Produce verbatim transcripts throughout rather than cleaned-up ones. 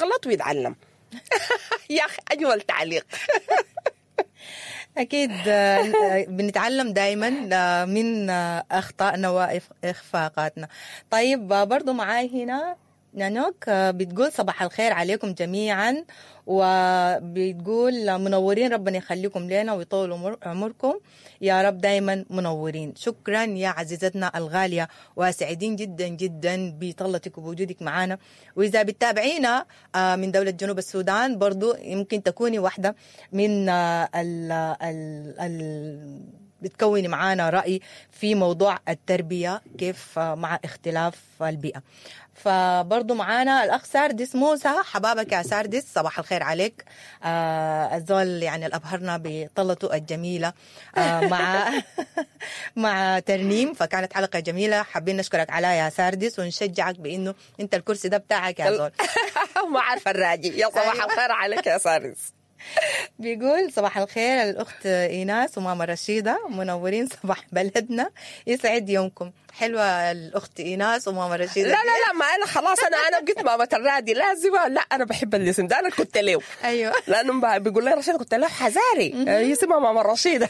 يغلط ويتعلم. يا أخي أجمل تعليق. أكيد بنتعلم دايما من أخطائنا وإخفاقاتنا. طيب برضو معاي هنا نانوك بتقول صباح الخير عليكم جميعا، وبتقول منورين، ربنا يخليكم لنا ويطول عمركم يا رب، دايما منورين. شكرا يا عزيزتنا الغالية، وسعيدين جدا جدا بطلتك وبوجودك معنا. وإذا بتتابعينا من دولة جنوب السودان برضو يمكن تكوني واحدة من ال ال ال بتكوني معانا رأي في موضوع التربية كيف مع اختلاف البيئة. فبرضو معانا الأخ ساردس موسى، حبابك يا ساردس، صباح الخير عليك. آه الزول يعني الأبهرنا بطلته الجميلة آه مع مع ترنيم، فكانت حلقة جميلة، حابين نشكرك عليها يا ساردس ونشجعك بأنه أنت الكرسي ده بتاعك يا زول. ما عارفة الراجي. يا صباح الخير عليك يا ساردس. بيقول صباح الخير الأخت إيناس وماما رشيدة، منورين صباح بلدنا، يسعد يومكم. حلوة الأخت إيناس وماما رشيدة. لا لا لا ما أنا خلاص أنا أنا بقيت ماما الرادي لازم. لا أنا بحب الاسم ده، أنا كنت له. أيوة لأنه بيقول لي رشيدة كنت له حزاري اسمها ماما رشيدة.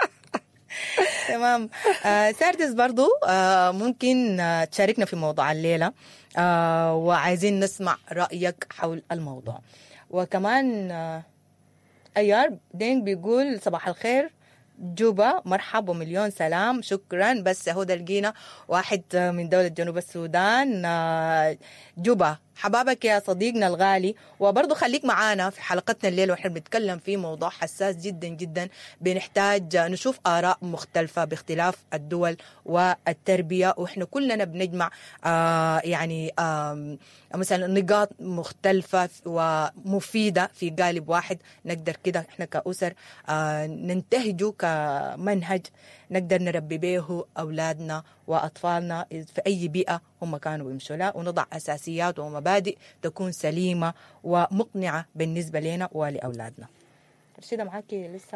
تمام. آه ساردس برضو آه ممكن آه تشاركنا في موضوع الليلة، آه وعايزين نسمع رأيك حول الموضوع. وكمان آه أيار دينج بيقول صباح الخير جوبا، مرحب ومليون سلام، شكرا. بس هو ده لقينا واحد من دولة جنوب السودان. جوبا حبابك يا صديقنا الغالي، وبرضو خليك معانا في حلقتنا الليلة وإحنا بنتكلم في موضوع حساس جدا جدا، بنحتاج نشوف آراء مختلفة باختلاف الدول والتربية، وإحنا كلنا بنجمع آه يعني آه مثلا نقاط مختلفة ومفيدة في قالب واحد، نقدر كده إحنا كأسر آه ننتهجه كمنهج نقدر نربي به أولادنا وأطفالنا في أي بيئة هم كانوا بيمشوا لها، ونضع أساسيات ومبادئ تكون سليمة ومقنعة بالنسبة لنا ولأولادنا. رشيدة معاكي لسه؟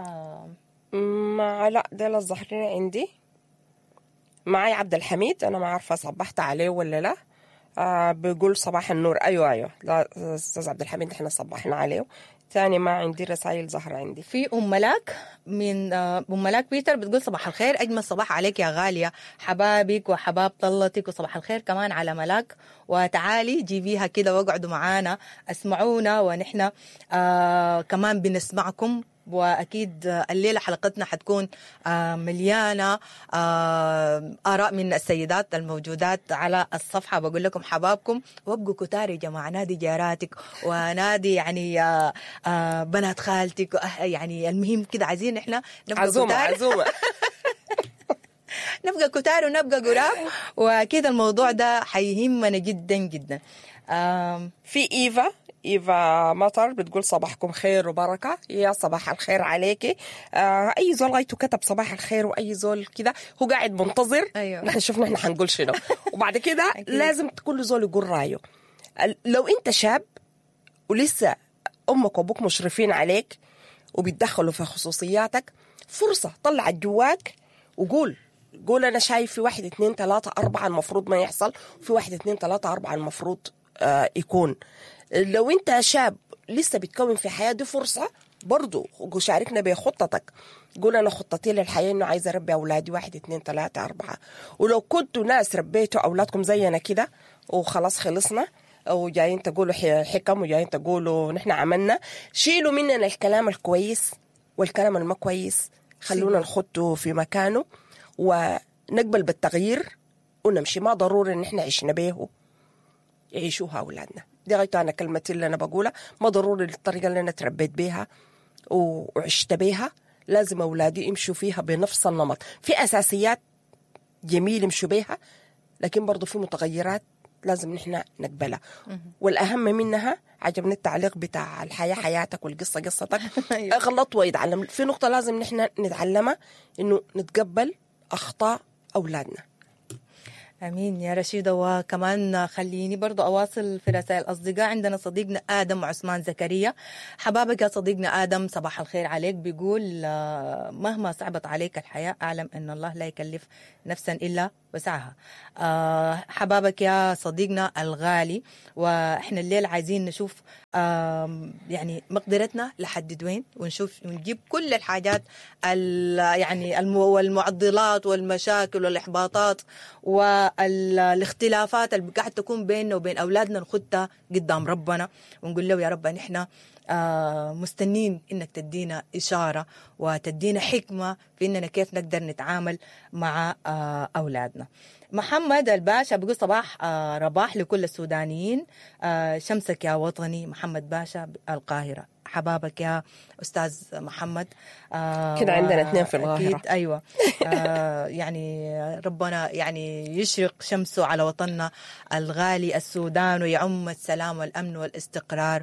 ما لا ده الظهرين عندي. معي عبد الحميد، أنا ما عارفة صبحت عليه ولا لا. آه بيقول صباح النور. أيوة أيوة لا أستاذ عبد الحميد إحنا صبحنا عليه. ثاني ما عندي رسائل ظهر عندي. في أم ملاك من أم ملاك بيتر بتقول صباح الخير، أجمل صباح عليك يا غالية، حبابك وحباب طلتك، وصباح الخير كمان على ملاك، وتعالي جيبيها كده واقعدوا معانا اسمعونا ونحن آه كمان بنسمعكم. وأكيد الليلة حلقتنا حتكون مليانة آراء من السيدات الموجودات على الصفحة. بقول لكم حبابكم وابقوا كتار يا جماعة، نادي جاراتك ونادي يعني بنات خالتك، يعني المهم كده عايزين احنا نبقى عزومة كتار. عزومة نبقى كتار ونبقى قراب، وكده الموضوع ده حيهمنا جدا جدا. في إيفا إيفا مطر بتقول صباحكم خير وبركة. يا صباح الخير عليكي. آه أي زول غايته كتب صباح الخير وأي زول كده هو قاعد منتظر. أيوة. نحن شوفنا نحن حنقول شنو وبعد كده لازم كل زول يقول رأيه. لو أنت شاب ولسه أمك وأبوك مشرفين عليك وبيتدخلوا في خصوصياتك، فرصة طلع جواك وقول قول أنا شايف في واحد اثنين ثلاثة أربعة المفروض ما يحصل، وفي واحد اثنين ثلاثة أربعة المفروض آه يكون. لو انت شاب لسه بتكون في حياة، دي فرصة برضو شاركنا بخطتك. قول أنا خطتي للحياة إنه عايزة أربي أولادي واحد اثنين ثلاثة أربعة. ولو كنتوا ناس ربيتوا أولادكم زينا كده وخلاص خلصنا وجايين تقولوا حكم وجايين تقولوا نحن عملنا، شيلوا مننا الكلام الكويس والكلام الما كويس، خلونا نخطه في مكانه ونقبل بالتغيير ونمشي. ما ضروري إن احنا عشنا بيه يعيشوها أولادنا. دي غاية أنا كلمتي اللي أنا بقولها. ما ضروري الطريقة اللي أنا تربيت بيها وعشت بيها لازم أولادي يمشوا فيها بنفس النمط. في أساسيات جميل يمشوا بيها، لكن برضو في متغيرات لازم نحن نقبلها. والأهم منها عجبني التعليق بتاع الحياة حياتك والقصة قصتك. أغلط ويتعلم. في نقطة لازم نحن نتعلمها، إنه نتقبل أخطاء أولادنا. امين يا رشيده. وكمان خليني برضو اواصل في رسائل الاصدقاء. عندنا صديقنا ادم عثمان زكريا، حبابك يا صديقنا ادم، صباح الخير عليك. بيقول آه، مهما صعبت عليك الحياه اعلم ان الله لا يكلف نفسا الا وسعها. آه، حبابك يا صديقنا الغالي. واحنا الليل عايزين نشوف آه، يعني مقدرتنا لحد وين، ونشوف ونجيب كل الحاجات يعني المعضلات والمشاكل والاحباطات والاختلافات اللي قاعد تكون بيننا وبين أولادنا، نخدها قدام ربنا ونقول له يا رب نحن آه مستنين إنك تدينا إشارة وتدينا حكمة في إننا كيف نقدر نتعامل مع آه أولادنا. محمد الباشا بيقول صباح آه رباح لكل السودانيين، آه شمسك يا وطني. محمد باشا القاهرة. حبابك يا أستاذ محمد. آه كده عندنا اثنين في القاهرة. أكيد أيوة. آه يعني ربنا يعني يشرق شمسه على وطننا الغالي السودان، ويعم السلام والأمن والاستقرار،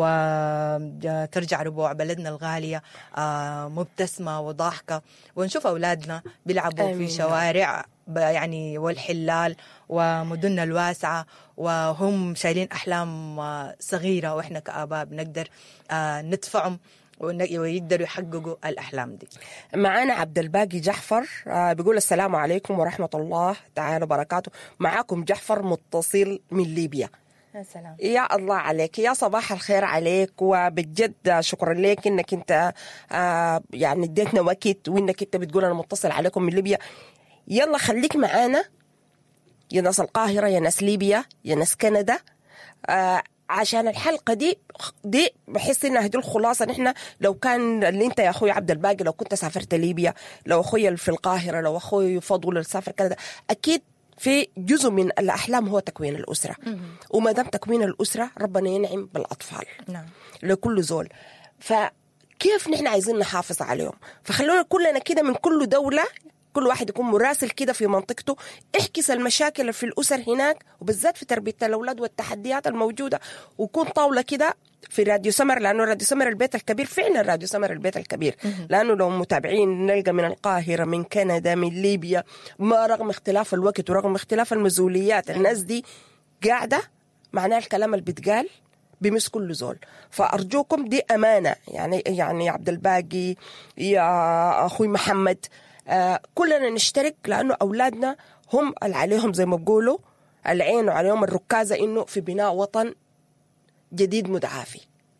وترجع ربوع بلدنا الغالية آه مبتسمة وضاحكة، ونشوف أولادنا بيلعبوا في شوارع يعني والحلال ومدننا الواسعة، وهم شايلين أحلام صغيرة، وإحنا كآباء بنقدر ندفعهم ويقدروا يحققوا الأحلام دي. معانا عبد الباقي جحفر بيقول السلام عليكم ورحمة الله تعالى وبركاته. معاكم جحفر متصل من ليبيا. يا سلام. يا الله عليك، يا صباح الخير عليك، وبجد شكرا لك انك انت آه يعني اديتنا وقت، وانك انت بتقول انا متصل عليكم من ليبيا. يلا خليك معانا يا ناس القاهرة، يا ناس ليبيا، يا ناس كندا، آه عشان الحلقة دي دي بحس انها دي الخلاصة. نحن لو كان اللي انت يا اخوي عبد الباقي لو كنت سافرت ليبيا، لو اخوي في القاهرة، لو اخوي فضل سافر كندا، اكيد في جزء من الأحلام هو تكوين الأسرة. وما دام تكوين الأسرة ربنا ينعم بالأطفال. نعم. لكل زول. فكيف نحن عايزين نحافظ عليهم؟ فخلونا كلنا كده من كل دولة كل واحد يكون مراسل كده في منطقته، احكس المشاكل في الأسر هناك، وبالذات في تربية الأولاد والتحديات الموجودة، وكون طاولة كده في راديو سمر، لأنه راديو سمر البيت الكبير فعلا راديو سمر البيت الكبير. لأنه لو متابعين نلقى من القاهرة، من كندا، من ليبيا، ما رغم اختلاف الوقت ورغم اختلاف المسؤوليات، الناس دي قاعدة معناه الكلام اللي بيتقال بمس كل زول. فأرجوكم دي أمانة. يعني يعني عبد الباقي، يا أخوي محمد، آه كلنا نشترك، لأنه أولادنا هم اللي عليهم زي ما بقولوا العين وعليهم الركازة إنه في بناء وطن جديد متعافي.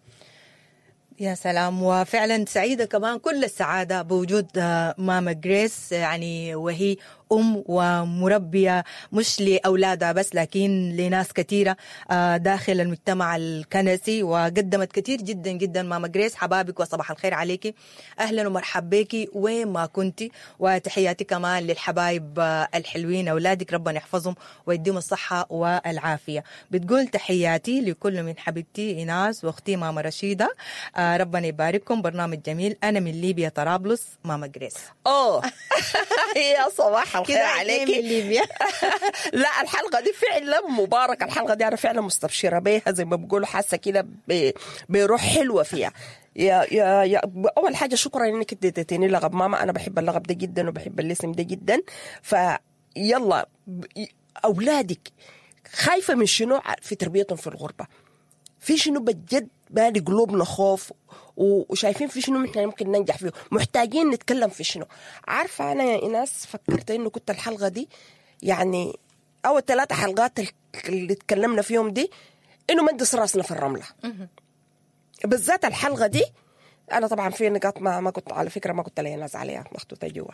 يا سلام. وفعلا سعيدة كمان كل السعادة بوجود ماما جريس، يعني وهي أم ومربية مش لأولادها بس لكن لناس كثيرة داخل المجتمع الكنسي، وقدمت كثير جدا جدا. ماما جريس حبابك وصباح الخير عليكي، أهلا ومرحب بيكي وين ما كنتي. وتحياتي كمان للحبايب الحلوين أولادك، ربنا يحفظهم ويديهم الصحة والعافية. بتقول تحياتي لكل من حبيبتي إيناس وأختي ماما رشيدة، ربنا يبارككم، برنامج جميل. أنا من ليبيا طرابلس، ماما جريس. أوه يا صباح الخير عليكي. من ليبيا. لا الحلقة دي فعلا مباركة، الحلقة دي أنا فعلا مستبشرة بيها زي ما بقولوا، حاسة كده بروح حلوة فيها. يا يا يا أول حاجة شكرا إنك اديتيني لقب ماما، أنا بحب اللقب ده جدا وبحب الاسم ده جدا. فيلا أولادك خايفة من شنو في تربيتهم في الغربة؟ في شنو بجد بالي قلوبنا خوف وشايفين في شنو احنا ممكن ننجح فيه، محتاجين نتكلم في شنو. عارفة أنا يا إناس فكرت إنه كنت الحلقة دي يعني أول ثلاثة حلقات اللي تكلمنا فيهم دي إنه مندس راسنا في الرملة. بالذات الحلقة دي أنا طبعا في نقاط ما ما كنت على فكرة ما كنت لي ناس عليها مخطوطة جوا.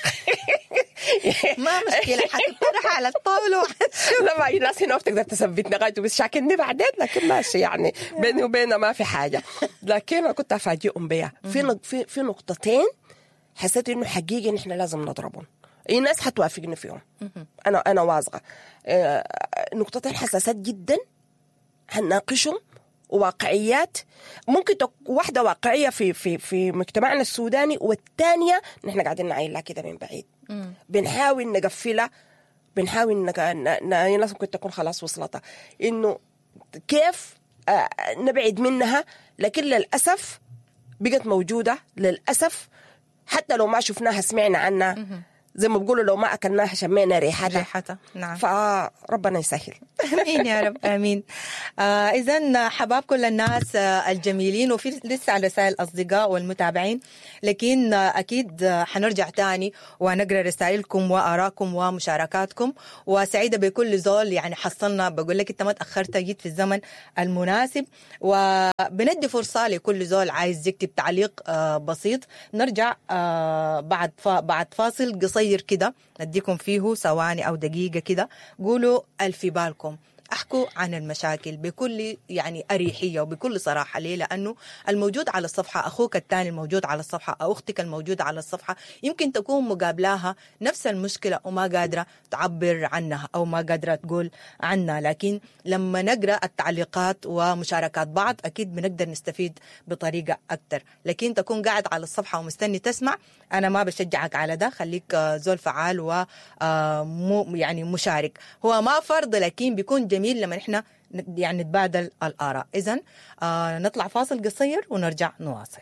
ما مشكلة حتطرح على الطاولة. لا ما الناس هنا بتقدر تثبتنا غايته بس شاكلني بعدين، لكن ماشي يعني بيني وبيننا ما في حاجة. لكن أنا كنت أفاجئهم بيها في في في نقطتين حسيت إنه حقيقي نحن لازم نضربهم. الناس حتوافقني فيهم، أنا أنا واثقة. نقطتين حساسات جدا هنناقشهم، وواقعيات ممكن تك... واحدة واقعية في في في مجتمعنا السوداني، والثانية نحن قاعدين نعيلها كده من بعيد. مم. بنحاول نقفلها، بنحاول نك... ن... ن... ناس ممكن تكون خلاص وصلتها إنه كيف آه نبعد منها، لكن للأسف بقت موجودة للأسف، حتى لو ما شفناها سمعنا عنها. مم. زي ما بيقولوا لو ما أكلناها شمينا ريحتها. ريحتها نعم. فربنا يسهل. امين يا رب امين. آه اذا حباب كل الناس آه الجميلين، وفي لسه على رسائل الاصدقاء والمتابعين، لكن آه اكيد آه حنرجع تاني ونقرا رسائلكم وارائكم ومشاركاتكم. وسعيده بكل زول يعني حصلنا، بقول لك انت ما تاخرت، جيت في الزمن المناسب. وبندي فرصه لكل زول عايز يكتب تعليق آه بسيط. نرجع آه بعد فا بعد فاصل قصير كده نديكم فيه ثواني او دقيقه كده، قولوا الفي بالكم، احكوا عن المشاكل بكل يعني اريحيه وبكل صراحه. ليه؟ لانه الموجود على الصفحه، اخوك الثاني الموجود على الصفحه او اختك الموجوده على الصفحه، يمكن تكون مقابلاها نفس المشكله وما قادره تعبر عنها او ما قادره تقول عنها. لكن لما نقرا التعليقات ومشاركات بعض اكيد بنقدر نستفيد بطريقه اكثر. لكن تكون قاعد على الصفحه ومستني تسمع، انا ما بشجعك على ده. خليك زول فعال و يعني مشارك. هو ما فرض، لكن بيكون جميل لما احنا يعني نتبادل الآراء. إذن آه نطلع فاصل قصير ونرجع نواصل.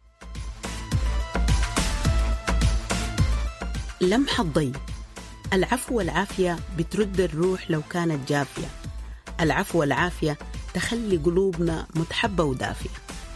لمحة ضي، العفو والعافية بترد الروح لو كانت جافية. العفو والعافية تخلي قلوبنا متحبة ودافية.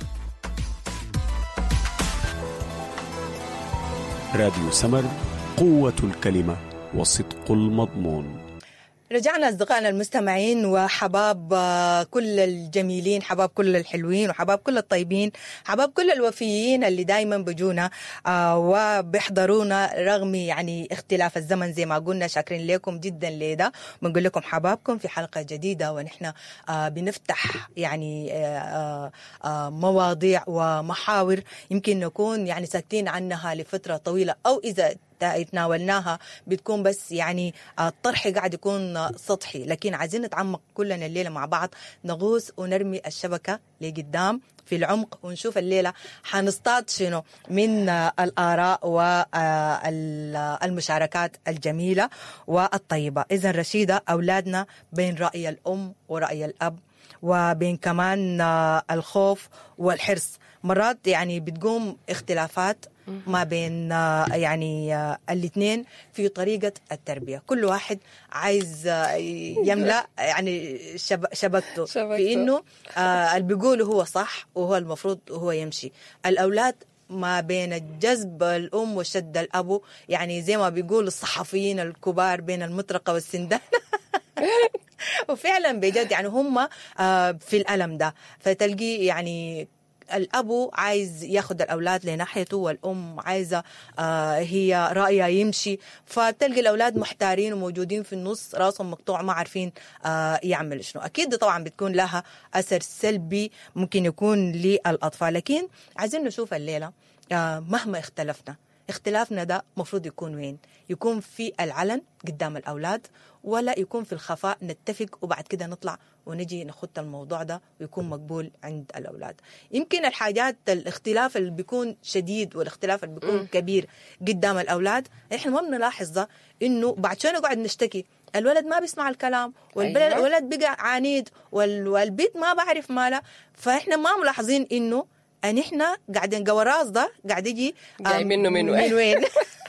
راديو سمر، قوة الكلمة وصدق المضمون. رجعنا أصدقائنا المستمعين وحباب كل الجميلين، حباب كل الحلوين، وحباب كل الطيبين، حباب كل الوفيين اللي دايما بجونا وبيحضرونا رغم يعني اختلاف الزمن. زي ما قلنا شاكرين لكم جدا لده، بنقول لكم حبابكم في حلقة جديدة، ونحن بنفتح يعني مواضيع ومحاور يمكن نكون يعني ساكتين عنها لفترة طويلة، أو إذا يتناولناها بتكون بس يعني الطرح قاعد يكون سطحي. لكن عايزين نتعمق كلنا الليلة مع بعض، نغوص ونرمي الشبكة لقدام في العمق، ونشوف الليلة حنصطاد شنو من الآراء والمشاركات الجميلة والطيبة. إذن رشيدة، أولادنا بين رأي الأم ورأي الأب، وبين كمان الخوف والحرص. مرات يعني بتقوم اختلافات ما بين يعني الاثنين في طريقة التربية. كل واحد عايز يملأ يعني شبكته في إنه اللي بيقوله هو صح وهو المفروض هو يمشي. الأولاد ما بين الجذب الأم وشد الأبو، يعني زي ما بيقول الصحفيين الكبار بين المطرقة والسندان. وفعلا بجد يعني هم في الألم ده. فتلقي يعني الأبو عايز ياخد الأولاد لناحيته، والأم عايزة آه هي رأيها يمشي. فتلقي الأولاد محتارين وموجودين في النص، راسهم مقطوع ما عارفين آه يعمل شنو. أكيد طبعا بتكون لها أثر سلبي ممكن يكون للأطفال. لكن عايزين نشوف الليلة آه مهما اختلفنا، اختلافنا ده مفروض يكون وين؟ يكون في العلن قدام الأولاد، ولا يكون في الخفاء نتفق وبعد كده نطلع ونجي نخط الموضوع ده ويكون مقبول عند الأولاد؟ يمكن الحاجات الاختلاف اللي بيكون شديد والاختلاف اللي بيكون م. كبير قدام الأولاد إحنا ما بنلاحظ ده، إنه بعد شوي نقعد نشتكي الولد ما بيسمع الكلام، والولد بقى عنيد، والبيت ما بعرف ماله. فإحنا ما ملاحظين إنه أن إحنا قاعدين قوراص ده قاعد يجي جاي منه من وين, من وين.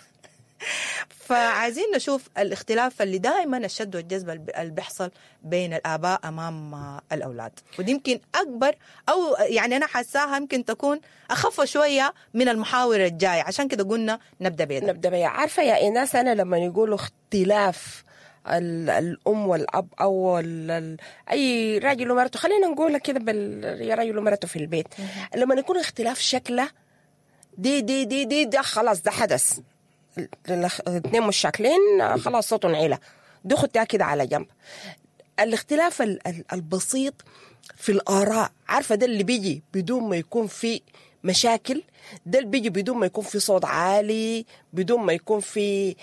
فعايزين نشوف الاختلاف اللي دائما الشد والجذب اللي بيحصل بين الآباء أمام الأولاد. ودي يمكن أكبر، أو يعني أنا حاساها يمكن تكون أخف شوية من المحاور الجاية. عشان كده قلنا نبدأ بيها نبدأ بيها. عارفة يا إيناس، أنا لما يقولوا اختلاف الأم والأب أو أي راجل ومرته، خلينا نقول كده بال... يا راجل ومرته في البيت، لما يكون اختلاف شكله دي دي دي دي ده خلاص ده حدث. الاثنين مش شاكلين خلاص صوتهم عيلة، دي خدتها كده على جنب. الاختلاف البسيط في الآراء، عارفة ده اللي بيجي بدون ما يكون في مشاكل، ده اللي بيجي بدون ما يكون في صوت عالي، بدون ما يكون في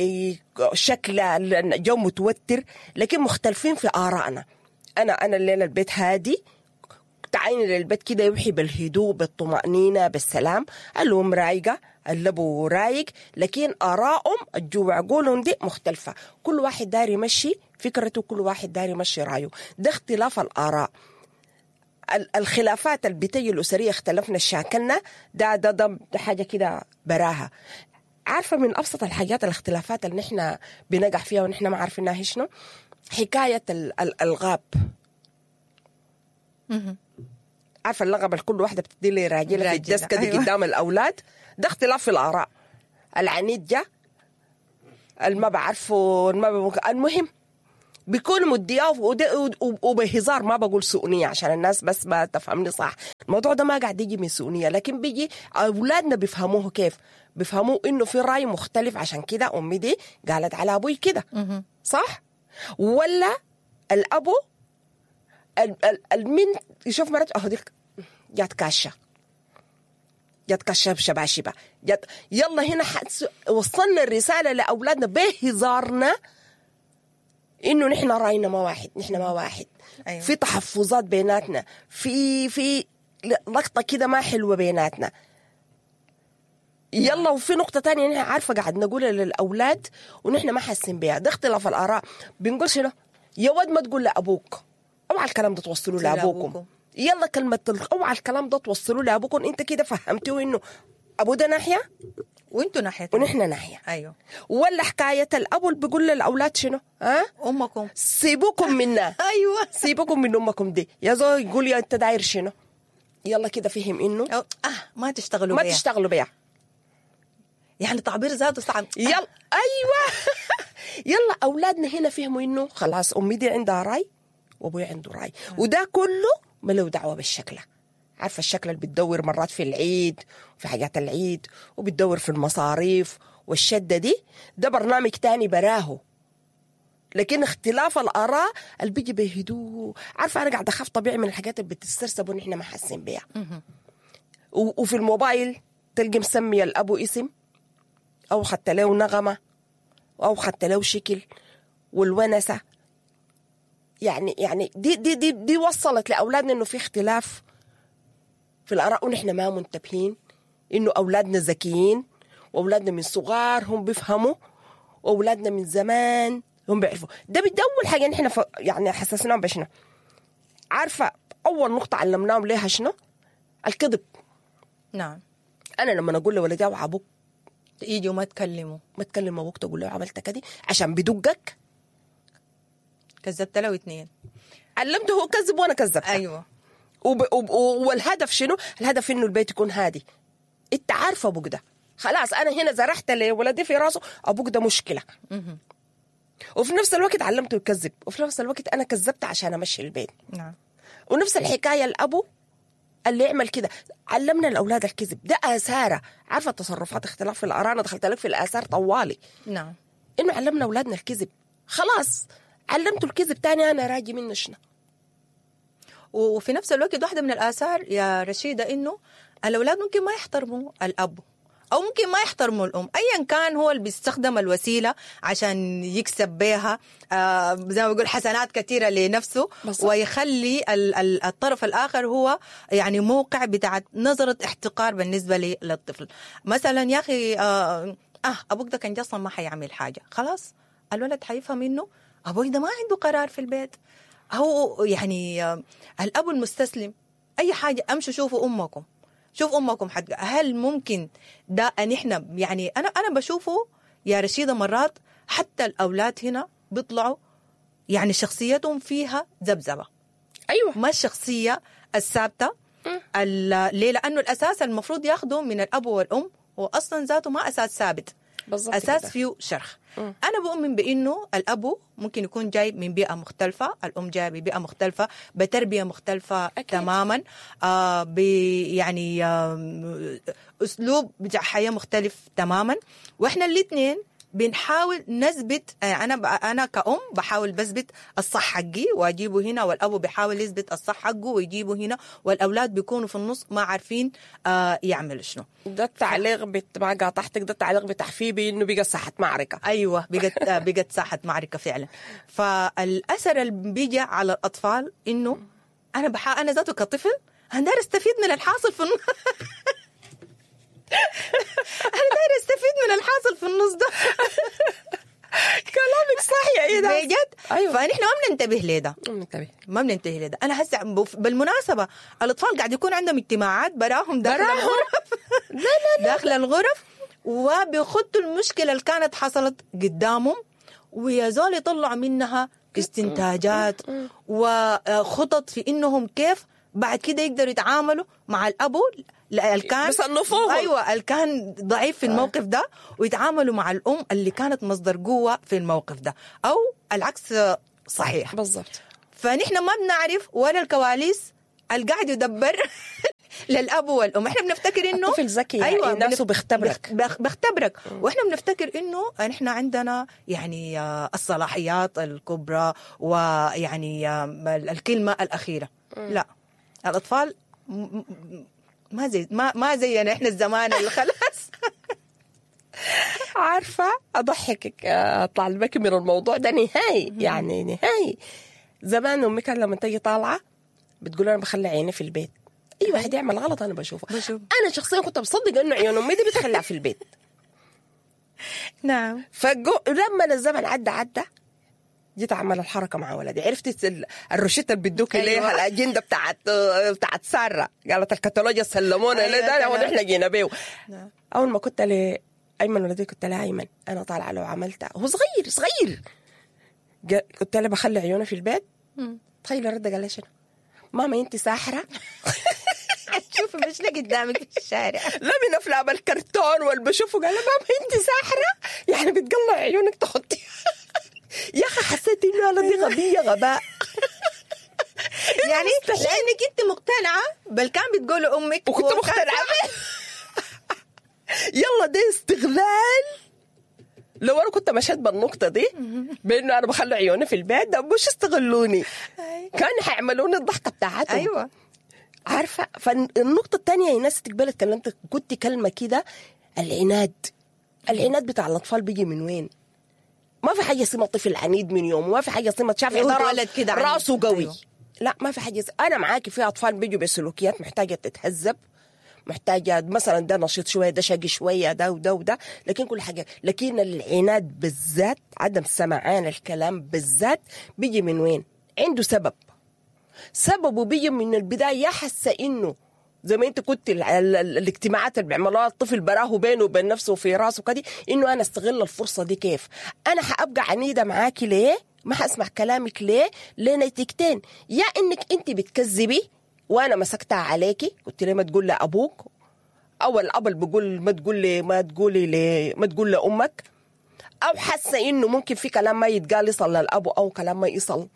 شكل جو متوتر، لكن مختلفين في آرائنا. أنا أنا الليلة البيت هادي، تعيني للبيت كده يوحي بالهدوء بالطمأنينة بالسلام. الأم رايقة، اللبو رايق، لكن آرائهم الجوع عقولهم دي مختلفة. كل واحد داري يمشي فكرته، كل واحد داري يمشي رأيه. ده اختلاف الآراء. الخلافات البيتية الأسرية اختلفنا شاكلنا، ده ده ده, ده حاجة كده براها. عارفة من أبسط الحاجات الاختلافات اللي نحن بنقع فيها ونحن ما عارفينها هي شنو؟ حكاية الألغاب. عارفة اللغب اللي كل واحدة بتدي لي راجلة في الدسكة دي. أيوة. قدام الأولاد ده اختلاف في الآراء. العنيد جا الما بعرفه الما المهم بيكون مدياه وبهزار، ما بقول سؤنية عشان الناس بس ما تفهمني صح. الموضوع ده ما قاعد يجي من سؤنية، لكن بيجي أولادنا بيفهموه كيف؟ بيفهموه إنه في رأي مختلف، عشان كده أمي دي قالت على أبوي كده، صح؟ ولا الأبو المن يشوف مرات أهو ديك جات كاشة جات كاشة بشباشبة جات يلا هنا حدس وصلنا الرسالة لأولادنا بهزارنا إنه نحن رأينا ما واحد، نحن ما واحد. أيوة. في تحفظات بيناتنا، في في لقطة كده ما حلوة بيناتنا. يلا وفي نقطة تانية نحن عارفة قاعد نقولها للأولاد ونحن ما حاسين بيها، ده اختلاف الآراء. بنقول شنو؟ يا ود ما تقول لأبوك، اوعى الكلام ده توصلوا لأبوكم. يلا كلمة اوعى الكلام ده توصلوا لأبوكم. انت كده فهمتوا انه ابو ده ناحية وانتوا ناحية ونحن ناحية. ايوه. ولا حكاية الابو اللي بيقول للأولاد شنو؟ ها؟ امكم سيبوكم منا. ايوه سيبوكم من امكم دي. يا زول يقول يا انت داير شنو؟ يلا كده فهم انه اه ما تشتغلوا ما بيها. تشتغلوا بيها. يعني تعبير ذاته صعب. يلا ايوه. يلا اولادنا هنا فهموا انه خلاص امي دي عندها راي وابوي عنده راي، وده كله ما له دعوه بالشكل. عارفه الشكل اللي بتدور مرات في العيد وفي حاجات العيد وبتدور في المصاريف والشده دي، ده برنامج تاني براهو. لكن اختلاف الاراء اللي بيجي بهدوء. عارفه انا قاعده اخاف طبيعي من الحاجات اللي بتسترسب ونحن ما حاسين بيها. وفي الموبايل تلقي مسمي الابو اسم او خدت له نغمه او خدت له شكل والونسه. يعني يعني دي دي دي دي وصلت لاولادنا انه في اختلاف في الاراء ونحن ما منتبهين انه اولادنا ذكيين واولادنا من صغار هم بيفهموا واولادنا من زمان هم بيعرفوا. ده بدي اول حاجه نحن ف... يعني حسسناهم بشنو. عارفه اول نقطه علمناهم ليها شنو؟ الكذب. نعم. انا لما اقول لولدي او ابوك يجوا ما تكلموا ما تكلم ابوك تقول له عملت كده عشان بدقك كذبت له اثنين. علمته هو كذب وانا كذبت. ايوه. وب... وب... والهدف شنو؟ الهدف انه البيت يكون هادي. انت عارفه ابوك ده خلاص انا هنا زرعت لولدي في راسه ابوك ده مشكله. م- وفي نفس الوقت علمته يكذب، وفي نفس الوقت انا كذبت عشان امشي البيت. نعم. ونفس الحكايه الابو اللي يعمل كده علمنا الاولاد الكذب. ده اثاره. عارفه التصرفات اختلاف في الاراء. انا دخلت لك في الاثار طوالي. نعم. انه علمنا اولادنا الكذب. خلاص علمته الكذب تاني انا راجي منه شنو. وفي نفس الوقت واحده من الاثار يا رشيده انه الاولاد ممكن ما يحترموا الاب او ممكن ما يحترموا الام، ايا كان هو اللي بيستخدم الوسيله عشان يكسب بها آه زي ما بيقول حسنات كثيره لنفسه بصح. ويخلي ال- ال- الطرف الاخر هو يعني موقع بتاع نظره احتقار بالنسبه للطفل. مثلا يا اخي آه, اه ابوك ده كان اصلا ما حيعمل حاجه، خلاص الولد حيفهم انه ابوي ده ما عنده قرار في البيت. هو يعني آه الاب المستسلم اي حاجه امشوا شوفوا امكم شوف امكم حد. هل ممكن ده ان احنا يعني انا انا بشوفه يا رشيده مرات حتى الاولاد هنا بيطلعوا يعني شخصيتهم فيها ذبذبه. ايوه ما الشخصيه الثابته. ليه؟ لانه الاساس المفروض ياخذه من الاب والام هو اصلا ذاته ما اساس ثابت، اساس كده. فيه شرخ. م. انا بؤمن بانه الاب ممكن يكون جاي من بيئه مختلفه، الام جايه ببيئه مختلفه بتربيه مختلفه أكيد. تماما آه ب يعني آه اسلوب بتاع حياه مختلف تماما، واحنا الاثنين بنحاول نثبت. انا انا كأم بحاول بثبت الصح حقي واجيبه هنا، والاب بيحاول يثبت الصح حقه ويجيبه هنا، والاولاد بيكونوا في النص ما عارفين آه يعملوا شنو. ده التعليق بت... ما قاطعتك، ده التعليق بتحفيه بانه بقى ساحه معركه. ايوه بقت بقت ساحه معركه فعلا. فالاثر اللي بيجي على الاطفال انه انا بح... انا ذاته كطفل انا داير استفيد من الحاصل في النص. أنا داير استفيد من الحاصل في النص ده. كلامك صح يا إيدا بجد. أيوة. فنحن ما بننتبه ليه ده. بننتبه ما بننتبه ليه ده. أنا هسه بالمناسبة الأطفال قاعد يكون عندهم اجتماعات براهم داخل الغرف. لا لا لا داخل الغرف وبيخطوا المشكلة اللي كانت حصلت قدامهم، ويا زول يطلعوا منها استنتاجات وخطط في إنهم كيف بعد كده يقدروا يتعاملوا مع الأبو اللي كان أيوة اللي كان ضعيف في الموقف ده، ويتعاملوا مع الأم اللي كانت مصدر قوة في الموقف ده، أو العكس صحيح بالضبط. فنحن ما بنعرف ولا الكواليس القاعد يدبر للأب والأم. احنا بنفتكر إنه الطفل ذكي، أيوة الناس بيختبرك بيختبرك واحنا بنفتكر إنه نحن عندنا يعني الصلاحيات الكبرى ويعني الكلمة الأخيرة. لا، الأطفال ما زي ما ما زينا احنا الزمان اللي خلاص. عارفة أضحكك أطلع البكي من الموضوع ده نهائي، يعني نهائي. زمان أمي كان لما تيجي طالعة بتقول أنا بخلي عيني في البيت، أي واحد يعمل غلط أنا بشوفه. بشوف. أنا شخصيا كنت بصدق إنه عيون أمي دي بتخلع في البيت. نعم. فلما الزمن عدى عدى جيت أعمل الحركة مع ولدي، عرفت الروشتة اللي بدوك أيوة. ليها الأجندة بتاعت بتاعت سارة، قالت الكتالوجيا سلمونا أيوة ليه ده ونحن جينا بيه. نعم. أول ما كنت لي أيمن ولدي كنت له أيمن أنا طالعة له عملتها، هو صغير صغير، قلت له بخلي عيونه في البيت. تخيل رد قال لي شنو؟ ماما أنت ساحرة. شوفي مش لقي قدامك في الشارع. لا من أفلام الكرتون واللي بشوفه قال ماما أنت ساحرة، يعني بتقلع عيونك تحطي. يا أخي حسيت إنه أنا دي غبية غباء. يعني لأنك أنت مقتنعة بل كان بتقول أمك وكنت مقتنعة. يلا ده استغلال. لو أنا كنت مشيت بالنقطة دي بأنه أنا بخلي عيوني في البيت ده مش استغلوني، كان حيعملوني الضحكة بتاعتهم. أيوة عارفة. فالنقطة الثانية يا ناس تقبلت كلمتك قلت كلمة كده، العناد. العناد بتاع الأطفال بيجي من وين؟ ما في حاجة اسمها طفل عنيد من يوم، ما في حاجة اسمها شاف ولد كده راسه قوي. أيوة. لا ما في حاجة. أنا معاكي في أطفال بيجوا بسلوكيات محتاجة تتهذب، محتاجة مثلا ده نشيط شوية ده شقي شوية ده وده وده، لكن كل حاجة. لكن العناد بالذات عدم سمعان الكلام بالذات بيجي من وين؟ عنده سبب. سببه بيجي من البداية، يحس إنه زي ما انت كنت الاجتماعات اللي بيعملوها الطفل براه بينه وبين نفسه وفي راسه كده، انه انا استغل الفرصه دي. كيف انا حابقى عنيده معاكي؟ ليه ما حاسمع كلامك؟ ليه؟ لنتيجتين، يا انك انت بتكذبي وانا مسكتها عليكي، قلت لي ما تقول لابوك، او الاب اللي بيقول ما تقول لي ما تقولي لي ما تقول لامك، او حاسه انه ممكن في كلام ما يتقال يصل للابو، او كلام ما يصل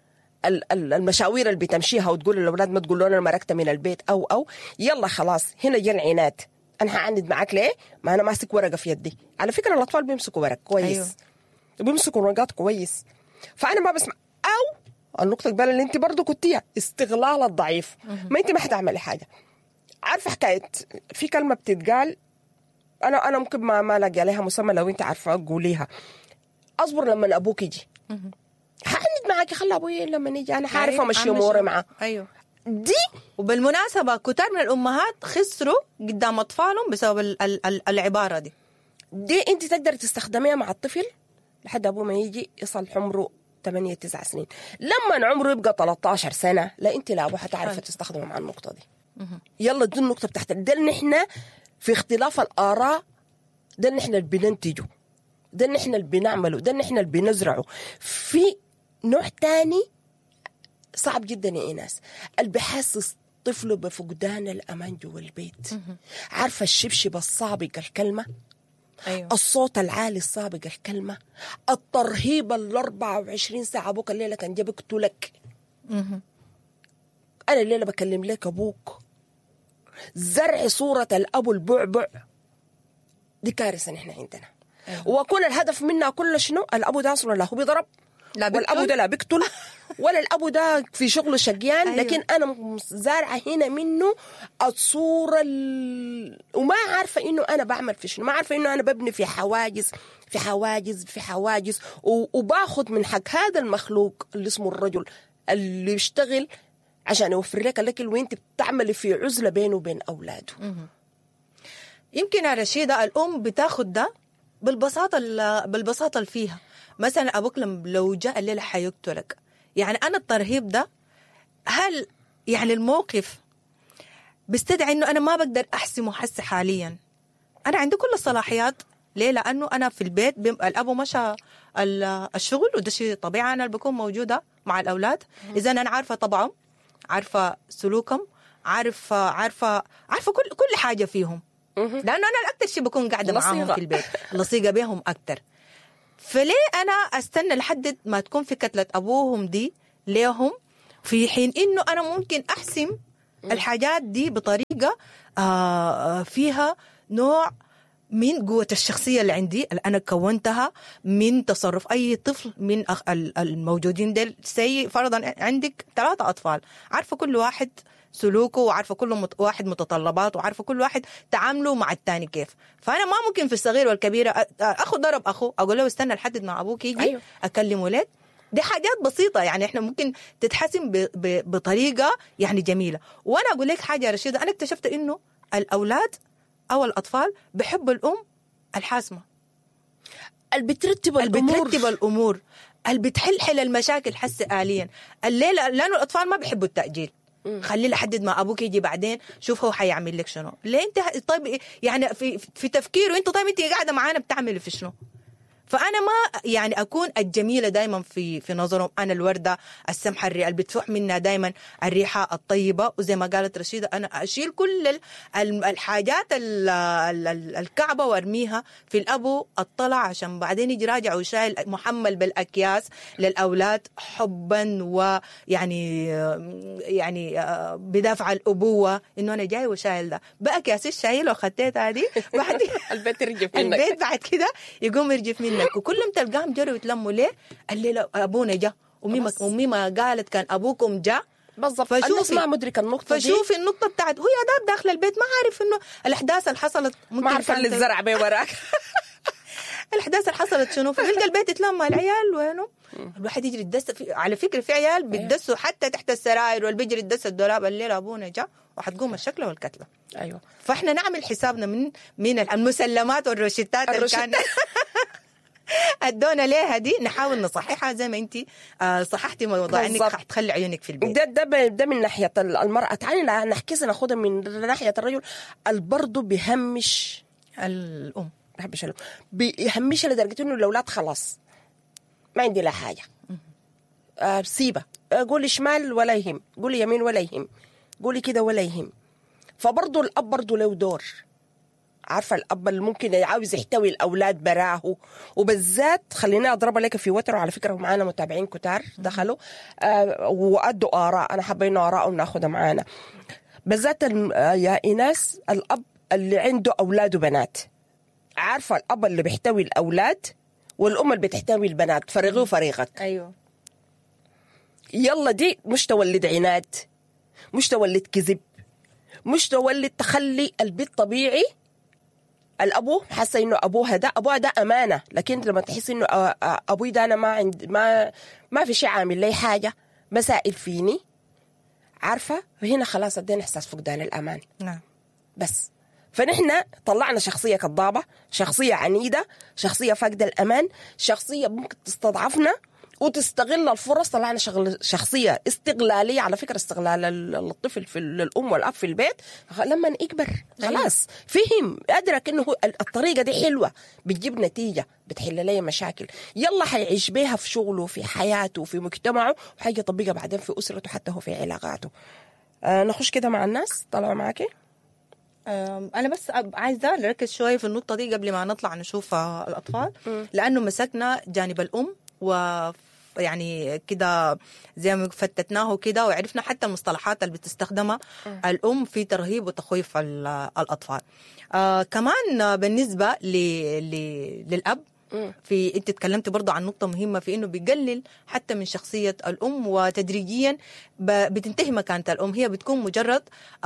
المشاوير اللي بتمشيها وتقول للأولاد ما تقولوا أنا مركت من البيت، أو أو يلا خلاص هنا جا العناد. أنا هعند معاك ليه؟ ما أنا ماسك ورقة في يدي. على فكرة الأطفال بيمسكوا ورق كويس. أيوه. بيمسكوا ورقات كويس. فأنا ما بسمع. أو النقطة البالة اللي أنت برضو كنتيها استغلال الضعيف. ما أنت ما حتعملي حاجة. عارفة حكاية في كلمة بتتقال، أنا أنا ممكن ما ما لاقي عليها مسمى، لو أنت عارفة قوليها. أصبر لما أبوك يجي. حاند معاكي، خلي ابوي لما نيجي انا عارفه امشي اموري معاه. ايوه دي. وبالمناسبه كتار من الامهات خسروا قدام اطفالهم بسبب ال ال ال العباره دي. دي انت تقدر تستخدميها مع الطفل لحد ابوه ما يجي يصل عمره ثمانية تسعة سنين. لما عمره يبقى ثلاثة عشر سنه لا انت لا ابوه حتعرفي تستخدمه مع النقطه دي. يلا دي النقطه بتاعت ده اللي احنا في اختلاف الاراء، ده اللي احنا اللي بننتجه، ده اللي احنا اللي بنعمله، ده اللي احنا اللي بنزرعه. في نوع تاني صعب جدا يا إيناس، اللي بيحسس طفله بفقدان الأمان جوا البيت. عارفة الشبشب السابق الكلمة، أيوه. الصوت العالي السابق الكلمة، الترهيب الأربعة وعشرين ساعة أبوك الليلة كان جاب قتلك، أنا الليلة بكلم لك أبوك، زرع صورة الأبو البعبع، دي كارثة نحن عندنا. أيوه. وكل الهدف منها كل شنو؟ الأبو ده أصلا لا هو بيضرب والأبو ده لا بيقتل ولا الأبو ده في شغله شقيان. أيوه. لكن أنا زارعة هنا منه الصورة ال... وما عارفة إنه أنا بعمل في شنو، ما عارفة إنه أنا ببني في حواجز في حواجز في حواجز و... وباخد من حق هذا المخلوق اللي اسمه الرجل اللي يشتغل عشان يوفر لك الأكل وإنت بتعملي في عزلة بينه وبين أولاده. يمكن يا رشيدة الأم بتاخد ده بالبساطة بالبساطة اللي فيها. مثلا أبوك لو جاء الليلة حيقتلك، يعني أنا الترهيب ده هل يعني الموقف بيستدعي إنه أنا ما بقدر أحسمه حس حاليا، انا عندي كل الصلاحيات. ليه؟ لانه انا في البيت بم... الاب مشى الشغل، وده شيء طبيعي، انا اللي بكون موجوده مع الاولاد. اذا انا عارفه طبعهم، عارفه سلوكهم، عارفه عارفه عارفه كل كل حاجه فيهم، لانه انا الاكثر شيء بكون قاعده معاهم في البيت، لصيقه بهم اكثر. فليه انا استنى لحد ما تكون في كتله ابوهم دي ليهم، في حين انه انا ممكن احسم الحاجات دي بطريقه آه فيها نوع من قوة الشخصية اللي عندي اللي أنا كونتها من تصرف أي طفل من الموجودين ديل. سي فرضا عندك ثلاثة أطفال، عارفة كل واحد سلوكه، وعارفة كل واحد متطلبات، وعارفة كل واحد تعامله مع التاني كيف. فأنا ما ممكن في الصغير والكبيرة أخو ضرب أخو أقول له استنى لحد ما أبوك يجي. أيوه. أكلم ولاد. دي حاجات بسيطة يعني إحنا ممكن تتحسن بطريقة يعني جميلة. وأنا أقول لك حاجة يا رشيدة، أنا اكتشفت إنه الأولاد أو الأطفال بحب الأم الحاسمة، اللي بترتب الأمور، اللي بترتب الأمور، اللي بتحلحل المشاكل حس آليا. الليلة لأنه الأطفال ما بيحبوا التأجيل، خلي لحد ما أبوك يجي بعدين شوف هو حيعمل لك شنو. ليه أنت طيب يعني في في تفكيره أنت طيب أنت قاعدة معانا بتعمل في شنو؟ فأنا ما يعني أكون الجميلة دايما في في نظرهم، أنا الوردة السمحة اللي بتفوح منها دايما الريحة الطيبة. وزي ما قالت رشيدة أنا أشيل كل الحاجات الكعبة وأرميها في الأبو الطلع، عشان بعدين يجي راجع وشايل محمل بالأكياس للأولاد حبا ويعني يعني بدافع الأبوة إنه أنا جاي وشايل ده بأكياس الشايل وخديت هذه بعد البيت يرجف منك، البيت بعد كده يقوم يرجف منك. وكلهم تلقاهم جروا يتلموا. ليه؟ الليلة أبونا جا، أمي ما أمي ما قالت كان أبوكم جا بالضبط. الناس ما مدرك النقطة دي، فشوفي النقطة بتاعت هو يا داب داخل البيت ما عارف إنه الأحداث اللي حصلت، ما عارفة اللي الزرع بيه وراك الأحداث اللي حصلت شنو. فبيلقى البيت يتلمى العيال وينه الواحد يجري يدس في... على فكرة في عيال بيدسوا حتى تحت السراير والبيجري يدس الدولاب. الليلة أبونا جا وحتقوم الشكلة والكتلة. أيوة. فإحنا نعمل حسابنا من من المسلمات والروشتات اللي كانت ادونا ليها دي، نحاول نصححها زي ما انت صححتي موضوع انك حتخلي عيونك في البيت. ده ده ده من ناحيه المراه. تعالي نحكي ناخدها من ناحيه الرجل. البرضه بيهمش الام، بيهمش الام بيهمش لدرجه انه الاولاد خلاص ما عندي لا حاجه، آه سيبه، قولي شمال ولا يهم، قولي يمين ولا يهم، قولي كده ولا يهم. فبرضه الاب برضه له دور. عارفة الأب اللي ممكن عاوز يحتوي الأولاد براه، وبالذات خلينا أضرب لك في وتر. على فكرة معانا متابعين كتار دخلوا آه وأدوا آراء، أنا حابة إنه آراءهم ناخدها معانا. بالذات يا إيناس الأب اللي عنده أولاد وبنات، عارفة الأب اللي بيحتوي الأولاد والأم اللي بتحتوي البنات، فريقي وفريقك. أيوه. يلا دي مش تولد عناد، مش تولد كذب، مش تولد تخلي البيت طبيعي. الابو حاسه انه ابوها ده ابوها ده امانه، لكن لما تحس انه ابوي ده انا ما عند ما ما في شيء عامل لي حاجه، مسائل فيني، عارفه، هنا خلاص ادينا احساس فقدان الامان. نعم. بس فنحن طلعنا شخصيه كضابه، شخصيه عنيده، شخصيه فاقده الامان، شخصيه ممكن تستضعفنا وتستغل الفرص. طلعنا شغل شخصيه استغلاليه. على فكره استغلال الطفل في الام والاب في البيت لما يكبر خلاص فهم ادرك انه الطريقه دي حلوه بتجيب نتيجه بتحل لي مشاكل، يلا حيعيش بيها في شغله في حياته في مجتمعه، وحاجه يطبقها بعدين في اسرته حتى هو في علاقاته. آه نخش كده مع الناس. طلعوا معاكي. أنا بس عايزة نركز شوي في النقطة دي قبل ما نطلع نشوف الأطفال، لأنه مسكنا جانب الأم و يعني كده زي ما فتتناه كده، وعرفنا حتى المصطلحات اللي بتستخدمها الأم في ترهيب وتخويف الأطفال. آه كمان بالنسبة ل... ل... للأب، في انت تكلمت برضو عن نقطة مهمة في انه بيقلل حتى من شخصية الام، وتدريجيا بتنتهي مكانة الام. هي بتكون مجرد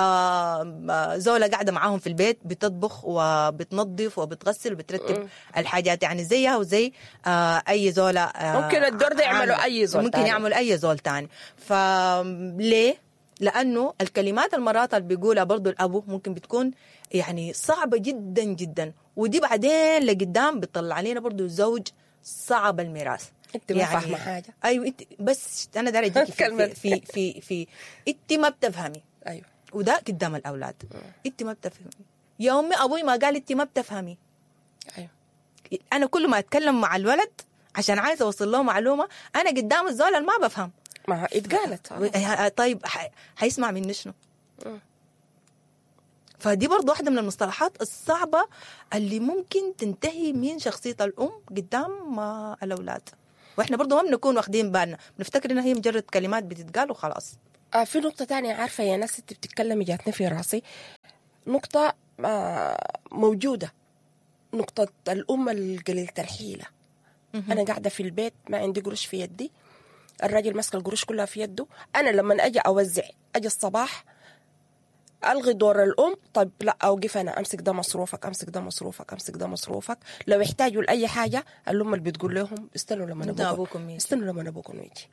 زولة قاعدة معاهم في البيت بتطبخ وبتنظف وبتغسل وبترتب الحاجات، يعني زيها وزي اي زولة. ممكن الدور ده يعملوا اي زول ممكن يعملوا اي زول تاني. فليه؟ لانه الكلمات المرات اللي بيقولها برضو الابو ممكن بتكون يعني صعبة جدا جدا، ودي بعدين لقدام بتطلع علينا برضو زوج صعب الميراث. انت ما يعني فاهمه حاجه. ايوه انت بس انا داري اجيكي في, في في في انت ما بتفهمي. ايوه. وده قدام الاولاد انت ما بتفهمي. يا أمي أبوي ما قال أنت ما بتفهمي. أيوة. أنا كل ما أتكلم مع الولد عشان عايزة أوصل له معلومة أنا قدام الزول اللي ما بفهم. ما اتقالت. طيب حيسمع مني شنو؟ فدي برضو واحدة من المصطلحات الصعبة اللي ممكن تنتهي من شخصية الأم قدام الأولاد، وإحنا برضو ما بنكون واخدين بالنا، بنفتكر إنها هي مجرد كلمات بتتقال وخلاص. آه في نقطة تانية عارفة يا ناس انت بتتكلمي جاتني في راسي، نقطة آه موجودة، نقطة الأم القليلة الحيلة. أنا قاعدة في البيت ما عندي قروش في يدي، الراجل ماسك القروش كلها في يده، أنا لما أجي أوزع أجي الصباح ألغي دور الأم، طيب لا أوقف أنا أمسك ده مصروفك أمسك ده مصروفك أمسك ده مصروفك، لو يحتاجوا لأي حاجة الأم اللي بتقول لهم استنوا لما أبوكم استنوا لما أبوكم يجي.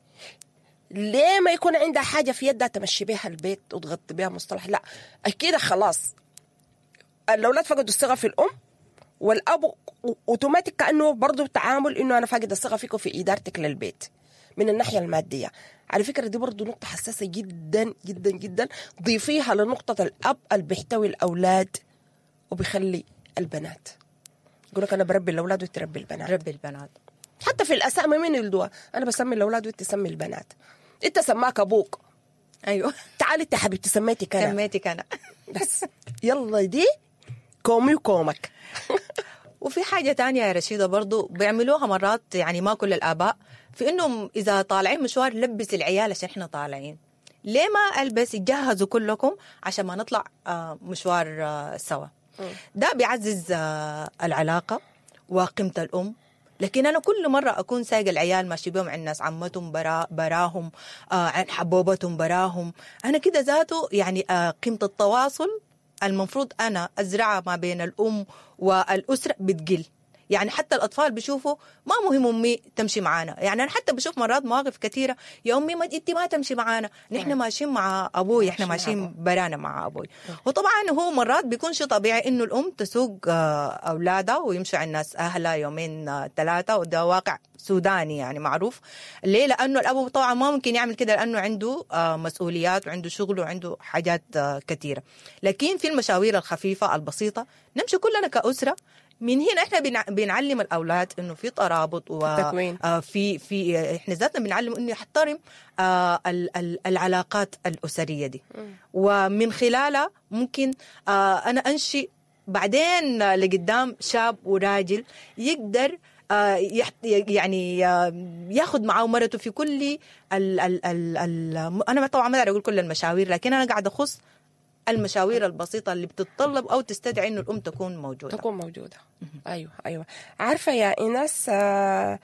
ليه ما يكون عندها حاجة في يدها تمشي بها البيت وتغطي بها مصطلح؟ لا أكيد خلاص الأولاد فقدوا الثقة في الأم، والأب أوتوماتيك كأنه برضو تعامل إنه أنا فاقد الثقة فيكم في إدارتك للبيت من الناحية المادية. على فكرة دي برضو نقطة حساسة جدا جدا جدا، ضيفيها لنقطة الأب اللي بيحتوي الأولاد وبيخلي البنات يقول لك أنا بربي الأولاد وتربي البنات. ربي البنات حتى في الأسامي مين يلدوها؟ أنا بسمي الأولاد وأنت تسمي البنات. أنت سماك أبوك، أيوه تعالي أنت حبيبتي سميتك أنا سميتك أنا بس يلا دي كومي وكومك. وفي حاجة تانية يا رشيدة برضو بيعملوها مرات، يعني ما كل الآباء، في إنهم إذا طالعين مشوار لبس العيال عشان إحنا طالعين، ليه ما ألبس يجهزوا كلكم عشان ما نطلع مشوار سوا. ده بيعزز العلاقة وقيمة الأم. لكن أنا كل مرة أكون سايق العيال ماشي بهم عند ناس عمتهم برا براهم عن حبوبتهم براهم، أنا كده ذاته يعني قيمة التواصل المفروض أنا أزرعها ما بين الأم والأسرة بتقل. يعني حتى الأطفال بيشوفوا ما مهم أمي تمشي معانا، يعني أنا حتى بشوف مرات مواقف كثيرة يا أمي ما أنت ما تمشي معانا، نحن ماشيين مع أبوي، إحنا ماشيين برانا مع أبوي. وطبعا هو مرات بيكون شيء طبيعي إنه الأم تسوق أولادها ويمشوا عند الناس أهلها يومين ثلاثة، وده واقع سوداني يعني معروف. ليه؟ لأنه الأب طبعا ما ممكن يعمل كده لأنه عنده مسؤوليات وعنده شغل وعنده حاجات كثيرة. لكن في المشاوير الخفيفة البسيطة نمشي كلنا كأسرة. من هنا احنا بنعلم الاولاد انه في ترابط وفي في احنا ذاتنا بنعلم انه يحترم العلاقات الاسريه دي، ومن خلالها ممكن انا انشئ بعدين لقدام شاب وراجل يقدر يعني ياخذ معه مرته في كل ال ال ال ال انا طبعا ما اقدر اقول كل المشاوير، لكن انا قاعده اخص المشاوير البسيطة اللي بتتطلب أو تستدعي إنه الأم تكون موجودة. تكون موجودة. أيوة أيوة. عارفة يا إيناس آه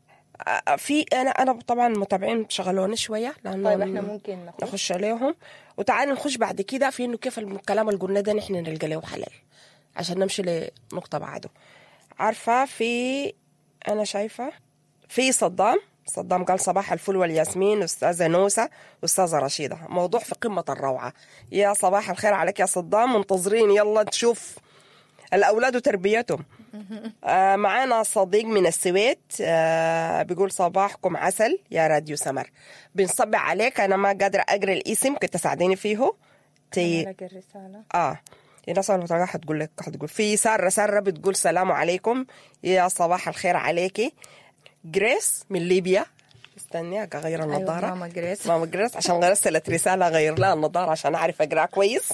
في أنا أنا طبعا متابعين شغلوني شوية لأنه طيب إحنا ممكن نخش, نخش عليهم وتعالي نخش بعد كده في إنه كيف الكلام اللي قلنا ده نحن نلقى له حلال عشان نمشي لنقطة بعده. عارفة في أنا شايفة في صدام صدام قال صباح الفل والياسمين أستاذة نوسة أستاذة رشيدة، موضوع في قمة الروعة. يا صباح الخير عليك يا صدام، منتظرين يلا تشوف الأولاد وتربيتهم. آه معانا صديق من السويد آه بيقول صباحكم عسل يا راديو سمر، بنصبع عليك. أنا ما قادرة أقرأ الاسم كنت تساعديني فيه تي... أنا الرسالة آه الناس اللي هتقول لك هتقول في سارة سارة بتقول سلام عليكم يا صباح الخير عليكي. جريس من ليبيا، استني اغير النظاره. أيوة ماما جريس ماما جريس عشان غرست رساله غير لها النظاره عشان اعرف اقرا كويس.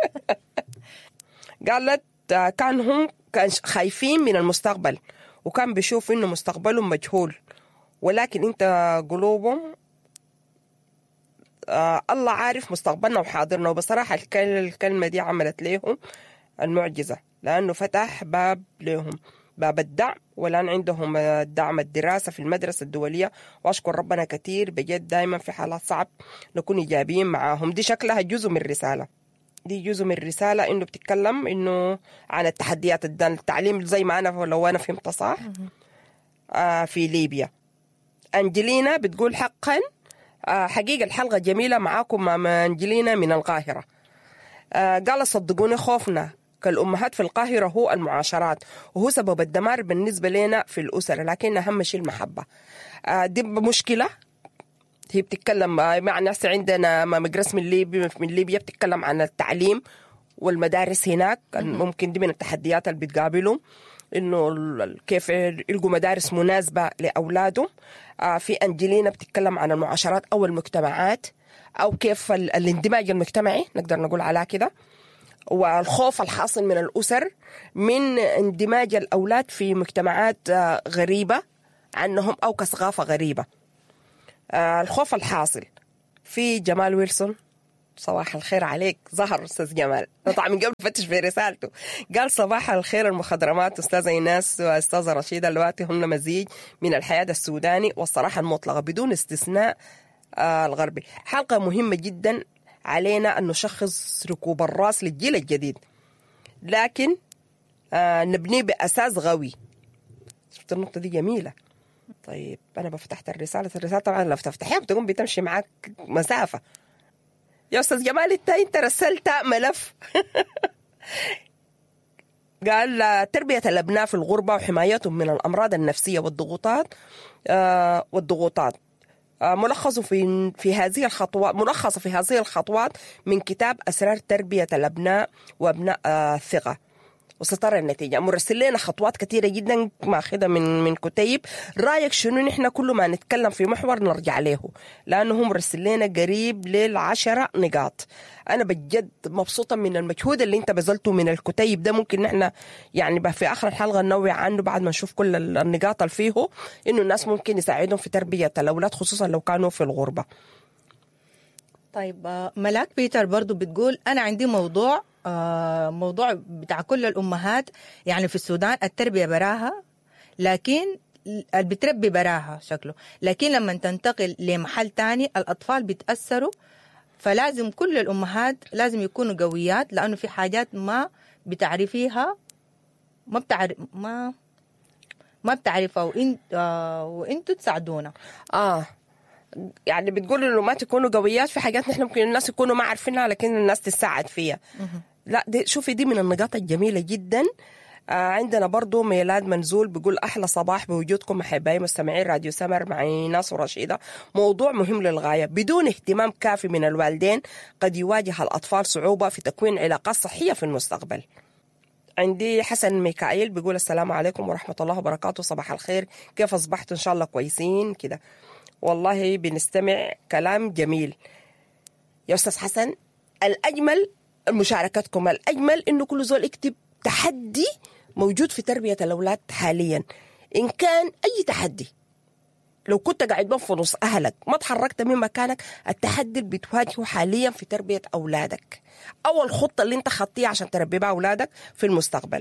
قالت كان هم كان خايفين من المستقبل وكان بيشوف انه مستقبلهم مجهول، ولكن انت قلوبهم آه الله عارف مستقبلنا وحاضرنا. وبصراحه الكلمه دي عملت لهم المعجزه لانه فتح باب لهم باب الدعم، والآن عندهم الدعم الدراسة في المدرسة الدولية، وأشكر ربنا كتير بجد. دايما في حالات صعب نكون إيجابيين معاهم. دي شكلها جزء من الرسالة، دي جزء من الرسالة إنه بتتكلم إنه عن التحديات التعليم زي ما أنا لو أنا فهمت صح آه في ليبيا. أنجلينا بتقول حقا آه حقيقة الحلقة جميلة معاكم مع أنجلينا من القاهرة. آه قال صدقوني خوفنا كالأمهات في القاهرة هو المعاشرات، وهو سبب الدمار بالنسبة لنا في الأسرة، لكن أهم شيء المحبة. آه دي مشكلة هي بتتكلم مع ناس عندنا مدرسة من ليبيا من ليبيا بتتكلم عن التعليم والمدارس هناك ممكن دي من التحديات اللي بتقابلهم، إنه كيف يلقوا مدارس مناسبة لأولادهم. في أنجلينا بتتكلم عن المعاشرات أو المجتمعات، أو كيف الاندماج المجتمعي نقدر نقول على كده، والخوف الحاصل من الأسر من اندماج الأولاد في مجتمعات غريبة عنهم أو كثقافة غريبة. الخوف الحاصل في جمال ويلسون، صباح الخير عليك، ظهر أستاذ جمال طبعا من قبل فتش في رسالته، قال صباح الخير المخضرمات أستاذة إيناس وأستاذة رشيدة، اللواتي هن مزيج من الحياة السوداني والصراحة المطلقة بدون استثناء آه الغربي. حلقة مهمة جدا علينا أن نشخص ركوب الراس للجيل الجديد، لكن آه نبنيه بأساس غوي. شفت النقطة دي جميلة. طيب أنا بفتحت الرسالة الرسالة طبعا لو تفتحيها بتقوم بتمشي معاك مسافة. يا أستاذ جمال انت انت رسلت ملف قال تربية الأبناء في الغربة وحمايتهم من الأمراض النفسية والضغوطات آه والضغوطات آه ملخص في في هذه الخطوات ملخص في هذه الخطوات من كتاب أسرار تربية الأبناء وأبناء آه الثقة. وسترى النتيجة. مرسل لنا خطوات كثيرة جدا ماخذة من من كتيب. رأيك شنو؟ نحن كل ما نتكلم في محور نرجع له، لأنه هم مرسل لنا قريب للعشرة نقاط. أنا بجد مبسوطة من المجهود اللي أنت بذلته من الكتيب ده. ممكن نحن يعني في آخر الحلقة ننوع عنه بعد ما نشوف كل النقاط اللي فيه، إنه الناس ممكن يساعدهم في تربية الأولاد خصوصا لو كانوا في الغربة. طيب ملاك بيتر برضو بتقول أنا عندي موضوع آه موضوع بتاع كل الأمهات يعني في السودان التربية براها، لكن بتربي براها شكله، لكن لما تنتقل لمحل تاني الأطفال بيتأثروا، فلازم كل الأمهات لازم يكونوا قويات، لأنه في حاجات ما بتعرفيها ما بتعرف ما ما بتعرفها وإنت آه وإنتوا تساعدونا. آه يعني بتقول إنه ما تكونوا قويات في حاجات نحن ممكن الناس يكونوا ما عارفينها لكن الناس تساعد فيها. لا دي شوفي دي من النقاط الجميلة جدا. آه عندنا برضو ميلاد منزول بيقول أحلى صباح بوجودكم أحبائي مستمعين راديو سمر مع ناس ورشيدة. موضوع مهم للغاية. بدون اهتمام كافي من الوالدين قد يواجه الأطفال صعوبة في تكوين علاقات صحية في المستقبل. عندي حسن ميكائيل بيقول السلام عليكم ورحمة الله وبركاته، صباح الخير، كيف أصبحتوا؟ إن شاء الله كويسين كده. والله بنستمع كلام جميل يا أستاذ حسن. الأجمل مشاركتكم، الأجمل إنه كل زول يكتب تحدي موجود في تربية الأولاد حاليا، إن كان أي تحدي. لو كنت قاعد بنفضص أهلك ما تحركت من مكانك، التحدي اللي بتواجهه حاليا في تربية أولادك أو الخطة اللي انت خطيها عشان تربي بها أولادك في المستقبل.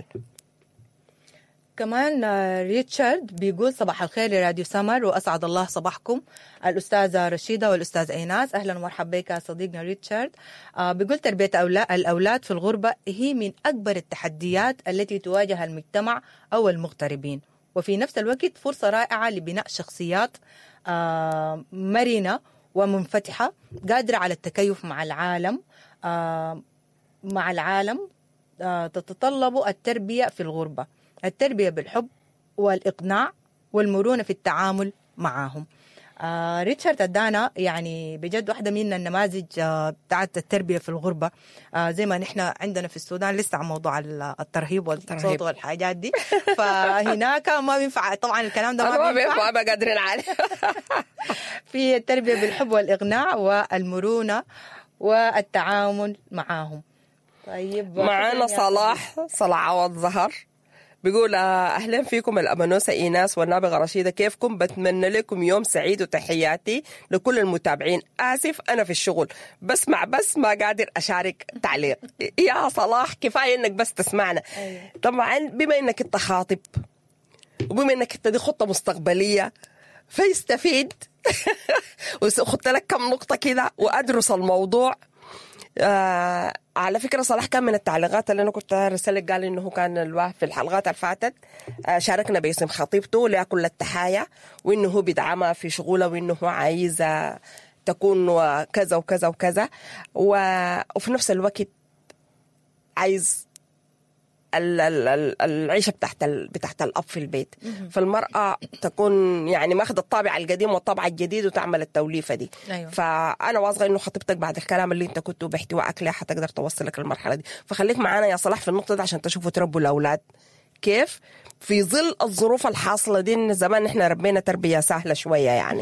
كمان ريتشارد بيقول صباح الخير لراديو سمر وأسعد الله صباحكم الأستاذة رشيدة والأستاذ إيناس. أهلا ومرحبا بك صديقنا ريتشارد. آه بيقول تربية الأولاد في الغربة هي من أكبر التحديات التي تواجه المجتمع أو المغتربين، وفي نفس الوقت فرصة رائعة لبناء شخصيات آه مرنة ومنفتحة قادرة على التكيف مع العالم آه مع العالم آه تتطلب التربية في الغربة، التربية بالحب والإقناع والمرونة في التعامل معهم. آه ريتشارد أدانا يعني بجد واحدة من النماذج آه بتاعت التربية في الغربة. آه زي ما نحن عندنا في السودان لسه عن موضوع الترهيب والصوت والحاجات دي، فهناك ما بينفع طبعا الكلام ده ما بينفع ما قادرين عليه. في التربية بالحب والإقناع والمرونة والتعامل معهم. طيب معنا صلاح صلاح عوض ظهر بيقول أهلا فيكم الأمانوسة إيناس والنابغة رشيدة، كيفكم؟ بتمنى لكم يوم سعيد وتحياتي لكل المتابعين. آسف أنا في الشغل بسمع بس ما قادر أشارك تعليق. يا صلاح كفاية إنك بس تسمعنا. طبعا بما إنك أنت خاطب وبما إنك أنت دي خطة مستقبلية فيستفيد. وخدت لك كم نقطة كده وأدرس الموضوع. آه على فكرة صلاح كان من التعليقات اللي أنا كنت رسالك، قال إنه كان الواحد في الحلقات اللي فاتت آه شاركنا باسم خطيبته لها كل التحايا، وإنه هو بيدعمها في شغوله، وإنه هو عايز تكون كذا وكذا وكذا، وفي نفس الوقت عايز العيشة بتاعت بتاعت الأب في البيت. فالمرأة تكون يعني ماخذة الطابع القديم والطابع الجديد وتعمل التوليفة دي. أيوة. فأنا واثقة إنه خطيبتك بعد الكلام اللي أنت كنت باحتوائك لها حتقدر توصلك للمرحلة دي. فخليك معانا يا صلاح في النقطة دي عشان تشوفوا تربوا الأولاد كيف في ظل الظروف الحاصلة دي. زمان إحنا ربينا تربية سهلة شوية يعني.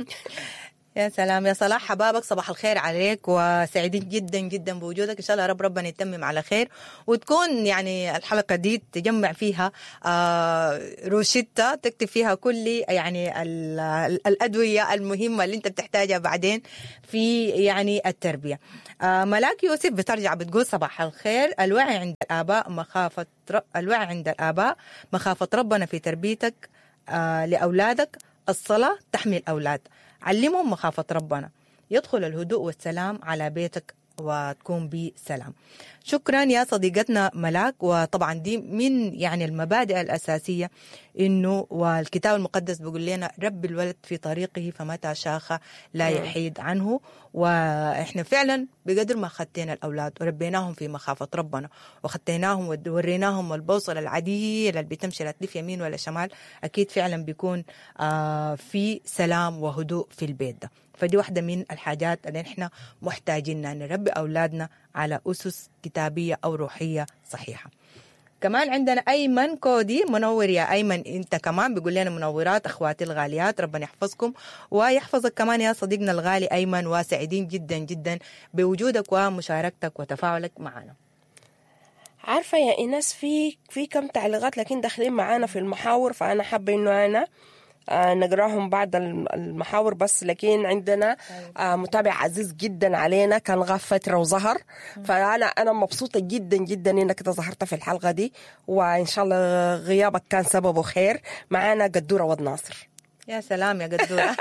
يا سلام يا صلاح، حبابك صباح الخير عليك، وسعيدين جدا جدا بوجودك. ان شاء الله رب ربنا يتمم على خير، وتكون يعني الحلقه دي تجمع فيها آه روشتة تكتب فيها كل يعني الادويه المهمه اللي انت بتحتاجها بعدين في يعني التربيه. آه ملاك يوسف بترجع بتقول صباح الخير، الوعي عند الاباء مخافه الوعي عند الاباء مخافه ربنا في تربيتك آه لاولادك. الصلاه تحمي الاولاد، علمهم مخافة ربنا، يدخل الهدوء والسلام على بيتك وتكون بسلام. شكرا يا صديقتنا ملاك. وطبعا دي من يعني المبادئ الأساسية، إنه والكتاب المقدس بيقول لنا رب الولد في طريقه فمتى شاخ لا يحيد عنه. وإحنا فعلا بقدر ما خدتنا الأولاد وربيناهم في مخافة ربنا وخدتناهم ووريناهم البوصلة العديلة اللي بتمشي لا تلف يمين ولا شمال، أكيد فعلا بيكون آه في سلام وهدوء في البيت ده. فدي واحدة من الحاجات اللي احنا محتاجين نربي أولادنا على أسس كتابية أو روحية صحيحة. كمان عندنا أيمن كودي، منور يا أيمن، أنت كمان بيقول لنا منورات أخواتي الغاليات، ربنا يحفظكم ويحفظك كمان يا صديقنا الغالي أيمن، وسعيدين جدا جدا بوجودك ومشاركتك وتفاعلك معنا. عارفة يا إيناس في في كم تعليقات لكن داخلين معانا في المحاور، فأنا حابة إنه أنا آه نقراهم بعد المحاور بس. لكن عندنا آه متابع عزيز جدا علينا كان غاب فترة وظهر، فأنا أنا مبسوطة جدا جدا إنك ظهرت في الحلقة دي، وإن شاء الله غيابك كان سببه خير. معانا قدورة واد ناصر. يا سلام يا قدورة.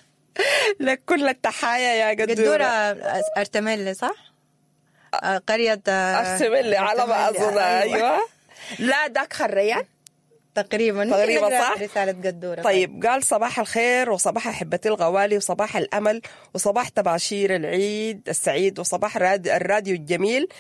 لك كل التحايا يا قدورة. قدورة أرتملي صح؟ آه قرية أرتملي على ما أظن. أيوة لا داك خريان تقريبا تقريبا صح. رسالة قدورة. طيب قال صباح الخير وصباح أحبتي الغوالي وصباح الأمل وصباح تباشير العيد السعيد وصباح الراديو الجميل.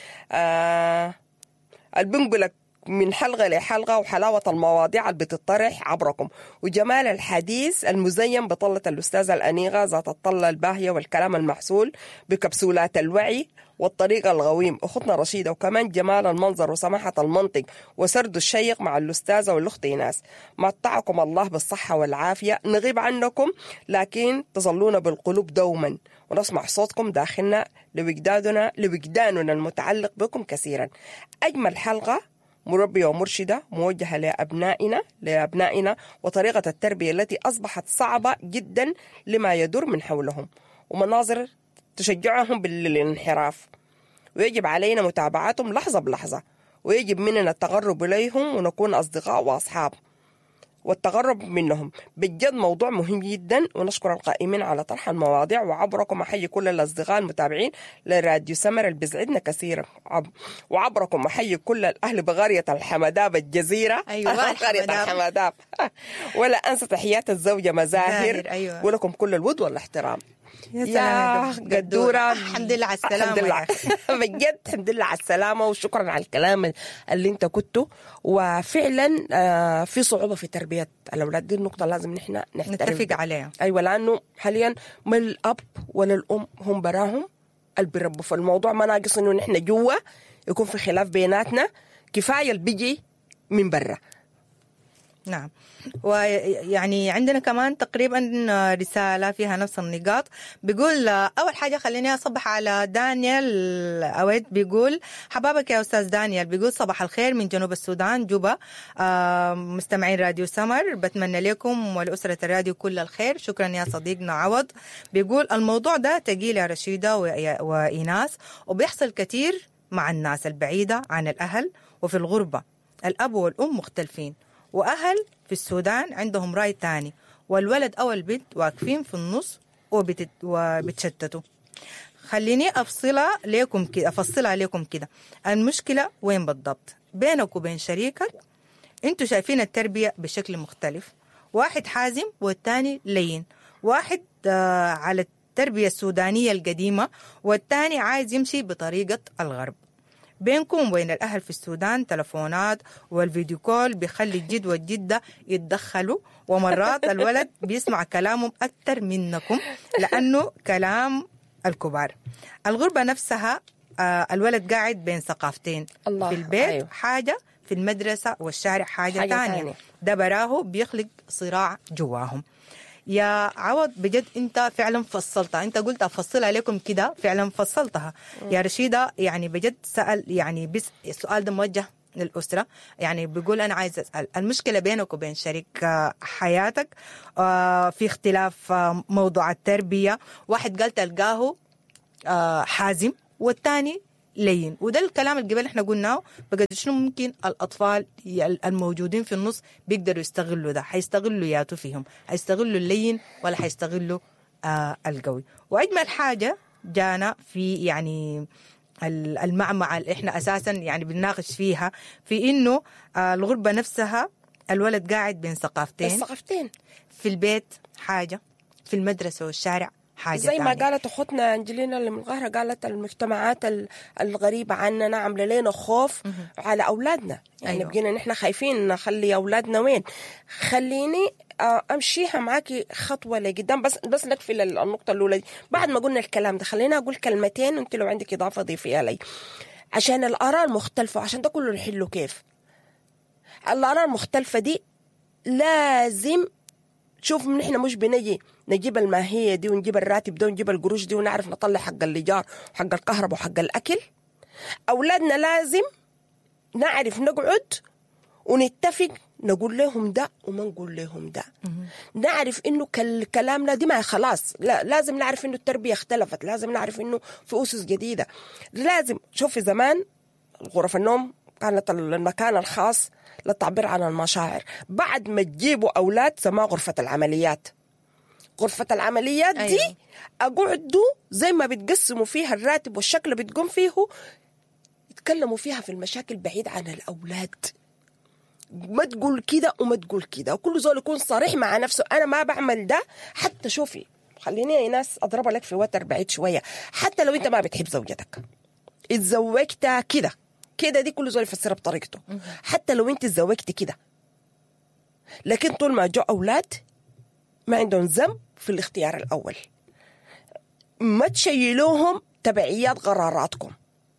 آه البنقلك من حلقة لحلقة وحلاوة المواضيع اللي بتطرح عبركم وجمال الحديث المزين بطلة الأستاذة الأنيغة ذات الطلة الباهية والكلام المحسول بكبسولات الوعي والطريقة الغويم أختنا رشيدة، وكمان جمال المنظر وسماحة المنطق وسرد الشيق مع الأستاذة والأخت إيناس. متعكم الله بالصحة والعافية، نغيب عنكم لكن تظلون بالقلوب دوما ونسمع صوتكم داخلنا لوجداننا لوجداننا المتعلق بكم كثيرا. أجمل حلقة مربية ومرشدة موجهة لأبنائنا لأبنائنا وطريقة التربية التي أصبحت صعبة جدا لما يدور من حولهم ومناظر تشجعهم بالانحراف، ويجب علينا متابعتهم لحظة بلحظة، ويجب مننا التقرب إليهم ونكون أصدقاء وأصحاب والتقرب منهم. بجد موضوع مهم جدا، ونشكر القائمين على طرح المواضيع. وعبركم أحيي كل الأصدقاء المتابعين لراديو سمر اللي بيسعدنا كثيرا، وعبركم أحيي كل الأهل بقرية الحمداب الجزيرة. أيوة قرية الحمداب. ولا أنسى تحيات الزوجة مزاهر. أيوة. ولكم كل الود والاحترام. يا, يا قدورة الحمد لله على السلامة. الحمد لله بجد الحمد لله على السلامة، وشكرا على الكلام اللي انت كنته. وفعلا آه في صعوبة في تربية الأولاد، دي النقطة لازم نحن نتفق عليها. أيوة، لأنه حاليا ما الأب ولا الأم هم براهم اللي بيربوا، فالموضوع ما ناقص إنه نحن جوا يكون في خلاف بيناتنا، كفاية اللي بيجي من برا. نعم. ويعني عندنا كمان تقريبا رسالة فيها نفس النقاط. بيقول أول حاجة خليني أصبح على دانيال أويد، بيقول حبابك يا أستاذ دانيال، بيقول صباح الخير من جنوب السودان جوبا، آه مستمعين راديو سمر، بتمنى لكم ولأسرة الراديو كل الخير. شكرا يا صديقنا عوض. بيقول الموضوع ده تقيل يا رشيدة وإيناس، وبيحصل كتير مع الناس البعيدة عن الأهل وفي الغربة. الأب والأم مختلفين، وأهل في السودان عندهم رأي تاني، والولد أو البنت واقفين في النص وبتت... وبتشتتوا. خليني أفصلها لكم كده أفصلها لكم كده. المشكلة وين بالضبط؟ بينك وبين شريكك انتوا شايفين التربية بشكل مختلف، واحد حازم والتاني لين، واحد آه على التربية السودانية القديمة والتاني عايز يمشي بطريقة الغرب. بينكم وبين الأهل في السودان تلفونات والفيديو كول بيخلي الجد والجدة يتدخلوا، ومرات الولد بيسمع كلامهم أكتر منكم لأنه كلام الكبار. الغربة نفسها آه الولد قاعد بين ثقافتين، الله. في البيت أيوه. حاجة، في المدرسة والشارع حاجة, حاجة تانية. تانية. ده براه بيخلق صراع جواهم. يا عوض بجد انت فعلا فصلتها، انت قلت افصل عليكم كده، فعلا فصلتها. م. يا رشيدة يعني بجد سأل يعني بس السؤال ده موجه للأسرة، يعني بيقول أنا عايز أسأل المشكلة بينك وبين شريك حياتك في اختلاف موضوع التربية، واحد قال تلقاه حازم والتاني لين، وده الكلام اللي قبل احنا قلناه. بقد شنو ممكن الأطفال الموجودين في النص بيقدروا يستغلوا ده؟ حيستغلوا ياتوا فيهم، حيستغلوا اللين ولا حيستغلوا آه القوي. وأجمل حاجة جانا في يعني المعمعة اللي احنا أساسا يعني بنناقش فيها، في إنه آه الغربة نفسها الولد قاعد بين ثقافتين، الثقافتين في البيت حاجة، في المدرسة والشارع حاجة زي تانية. ما قالت أخوتنا أنجلينا اللي من القاهرة، قالت المجتمعات الغريبة عننا عاملة لنا خوف م- على أولادنا. يعني أيوة. بقينا نحن خايفين نخلي أولادنا وين. خليني أمشيها معاكي خطوة لقدام، بس بس نكفي النقطة الأولى دي. بعد ما قلنا الكلام ده خلينا أقول كلمتين وأنت لو عندك إضافة ضيفيها لي، عشان الآراء المختلفة، عشان ده كله نحله كيف. الآراء المختلفة دي لازم شوف، من احنا مش بنجي نجيب الماهية دي ونجيب الراتب ده ونجيب القروش دي ونعرف نطلع حق الليجار وحق الكهرباء وحق الأكل. أولادنا لازم نعرف نقعد ونتفق، نقول لهم ده وما نقول لهم ده. نعرف إنه كلامنا دي ما خلاص، لا لازم نعرف إنه التربية اختلفت، لازم نعرف إنه في أسس جديدة. لازم شوفي زمان غرف النوم كانت المكان الخاص للتعبير عن المشاعر. بعد ما تجيبوا أولاد سماه غرفة العمليات. غرفة العمليات دي أيوة. أقعدوا زي ما بتقسموا فيها الراتب والشكل بتقوم فيه، يتكلموا فيها في المشاكل بعيد عن الأولاد. ما تقول كده وما تقول كده، وكل زول يكون صريح مع نفسه. أنا ما بعمل ده. حتى شوفي، خليني يا ناس أضرب لك في وتر بعيد شوية. حتى لو أنت ما بتحب زوجتك اتزوجتها كده كده، دي كل زول يفسرها بطريقته. حتى لو انت تزوجتي كده، لكن طول ما جو أولاد ما عندهم ذنب في الاختيار الأول. ما تشيلوهم تبعيات قراراتكم،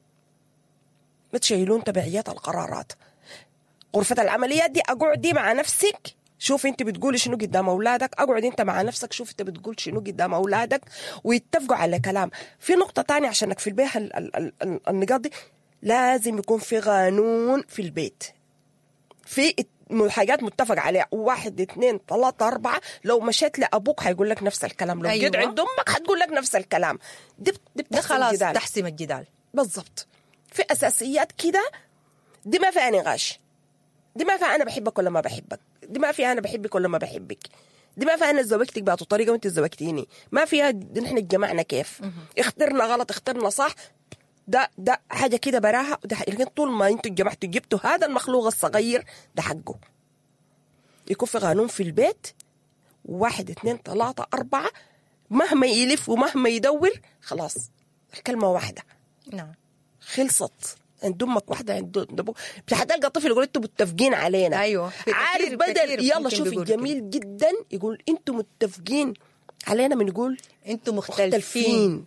ما تشيلون تبعيات القرارات. غرفة العمليات دي أقعدي مع نفسك، شوف انت بتقولي شنو قدام أولادك، أقعد انت مع نفسك شوف انت بتقول شنو قدام أولادك، ويتفقوا على كلام. في نقطة تانية عشان نكفي بيها النقاط دي، لازم يكون في قانون في البيت، في حاجات متفق عليها، واحد اثنين ثلاثة أربعة. لو مشيت لأبوك هيقول لك نفس الكلام، لو أيوة. جيت عند أمك هتقول لك نفس الكلام. دي, دي ده خلاص الجدال. تحسم الجدال بالضبط. في أساسيات كده، دي ما فيها نقاش، دي ما فيها أنا بحبك ولا ما بحبك، دي ما فيها أنا بحبك ولا ما بحبك، دي ما فيها أنا زوجتك بقى طريقة وأنت زوجتيني، ما فيها نحن اتجمعنا كيف، اخترنا غلط اخترنا صح. ده ده حاجة كده براها. ده لكن طول ما انتوا جمعتوا جبتوا هذا المخلوق الصغير ده حقه. يكون في قانون في البيت، واحد اثنين ثلاثة أربعة، مهما يلف ومهما يدور خلاص الكلمة واحدة. نعم خلصت. عند امك واحده عند ابوك. حتلقى الطفل يقول انتوا متفقين علينا. ايوه عارف بدل يلا شوفي جميل جدا يقول انتوا متفقين علينا، من يقول انتوا مختلفين, مختلفين.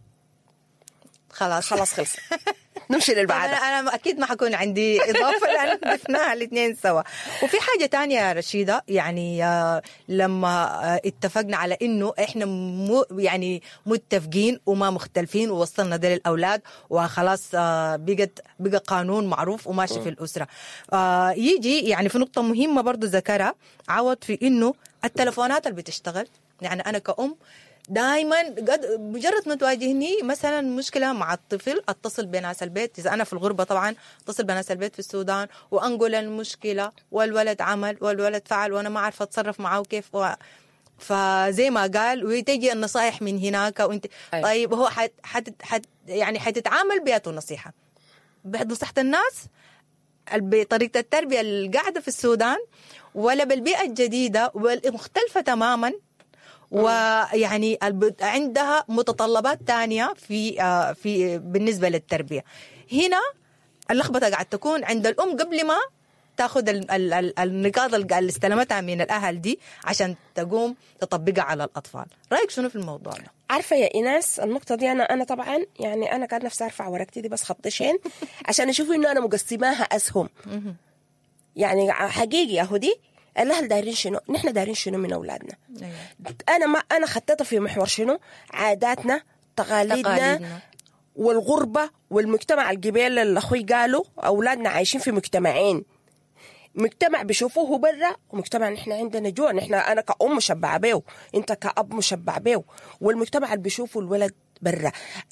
خلاص خلاص خلص. نمشي للبعض. أنا, أنا أكيد ما حكون عندي إضافة لأن ضفناها الاثنين سوا. وفي حاجة تانية يا رشيدة، يعني آه لما آه اتفقنا على إنه إحنا مو يعني متفقين وما مختلفين، ووصلنا ده للأولاد وخلاص آه بقت بقى قانون معروف وماشي في الأسرة. آه يجي يعني في نقطة مهمة برضو ذكرها عوض، في إنه التلفونات اللي بتشتغل. يعني أنا كأم دائما قد مجرد ما تواجهني مثلا مشكله مع الطفل اتصل بناس البيت، اذا انا في الغربه طبعا اتصل بناس البيت في السودان وانقل المشكله، والولد عمل والولد فعل وانا ما عارفه اتصرف معه كيف و... فزي ما قال وتجي النصائح من هناك وانت أيوة. طيب هو حت... حت... حت... يعني حتتعامل بياته نصيحه بنصيحه الناس بطريقه التربيه القاعده في السودان ولا بالبيئه الجديده والمختلفه تماما، ويعني عندها متطلبات تانية في في بالنسبة للتربية. هنا اللخبطة قاعد تكون عند الأم قبل ما تاخذ ال- ال- ال- النقاط اللي استلمتها من الأهل دي عشان تقوم تطبقها على الأطفال. رأيك شنو في الموضوع ده؟ عارفه يا ايناس النقطه دي انا انا طبعا يعني انا كان نفسي ارفع ورقتي دي بس خطشين عشان اشوفوا انه انا مقسماها اسهم. يعني حقيقي اهو دي الاهل دايرين شنو، نحن دايرين شنو من اولادنا. انا ما انا خطيتها في محور شنو، عاداتنا، تقاليدنا, تقاليدنا. والغربه والمجتمع القبيل اللي اخوي قالوا اولادنا عايشين في مجتمعين، مجتمع بيشوفوه برا ومجتمع نحن عندنا جوا. نحن انا كأم مشبعه بيه، انت كأب مشبع بيه، والمجتمع اللي بيشوفه الولد برا.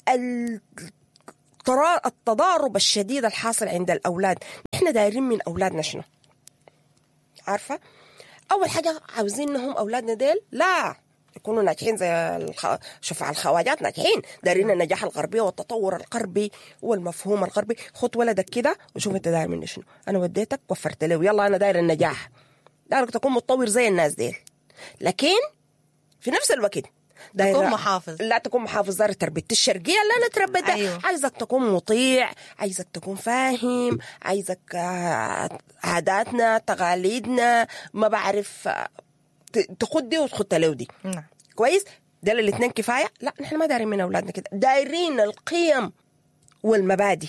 التضارب الشديد الحاصل عند الاولاد، نحن دايرين من اولادنا شنو؟ عارفه اول حاجه عاوزينهم اولادنا ديل لا يكونوا ناجحين زي الخ... شوف على الخواجات ناجحين، دايرين النجاح الغربي والتطور الغربي والمفهوم الغربي. خد ولدك كده وشوف انت داير مني شنو. انا وديتك وفرت له، يلا انا داير النجاح، دايرك تكون متطور زي الناس ديل، لكن في نفس الوقت تكون محافظ. لا تكون محافظ دار تربيتي الشرقيه اللي انا تربيتها. أيوه. عايزك تكون مطيع، عايزك تكون فاهم، عايزك عاداتنا تقاليدنا ما بعرف تخد دي وتخد له دي. نعم. كويس، ده الاثنين كفايه. لا نحن ما دايرين من اولادنا كده، دايرين القيم والمبادئ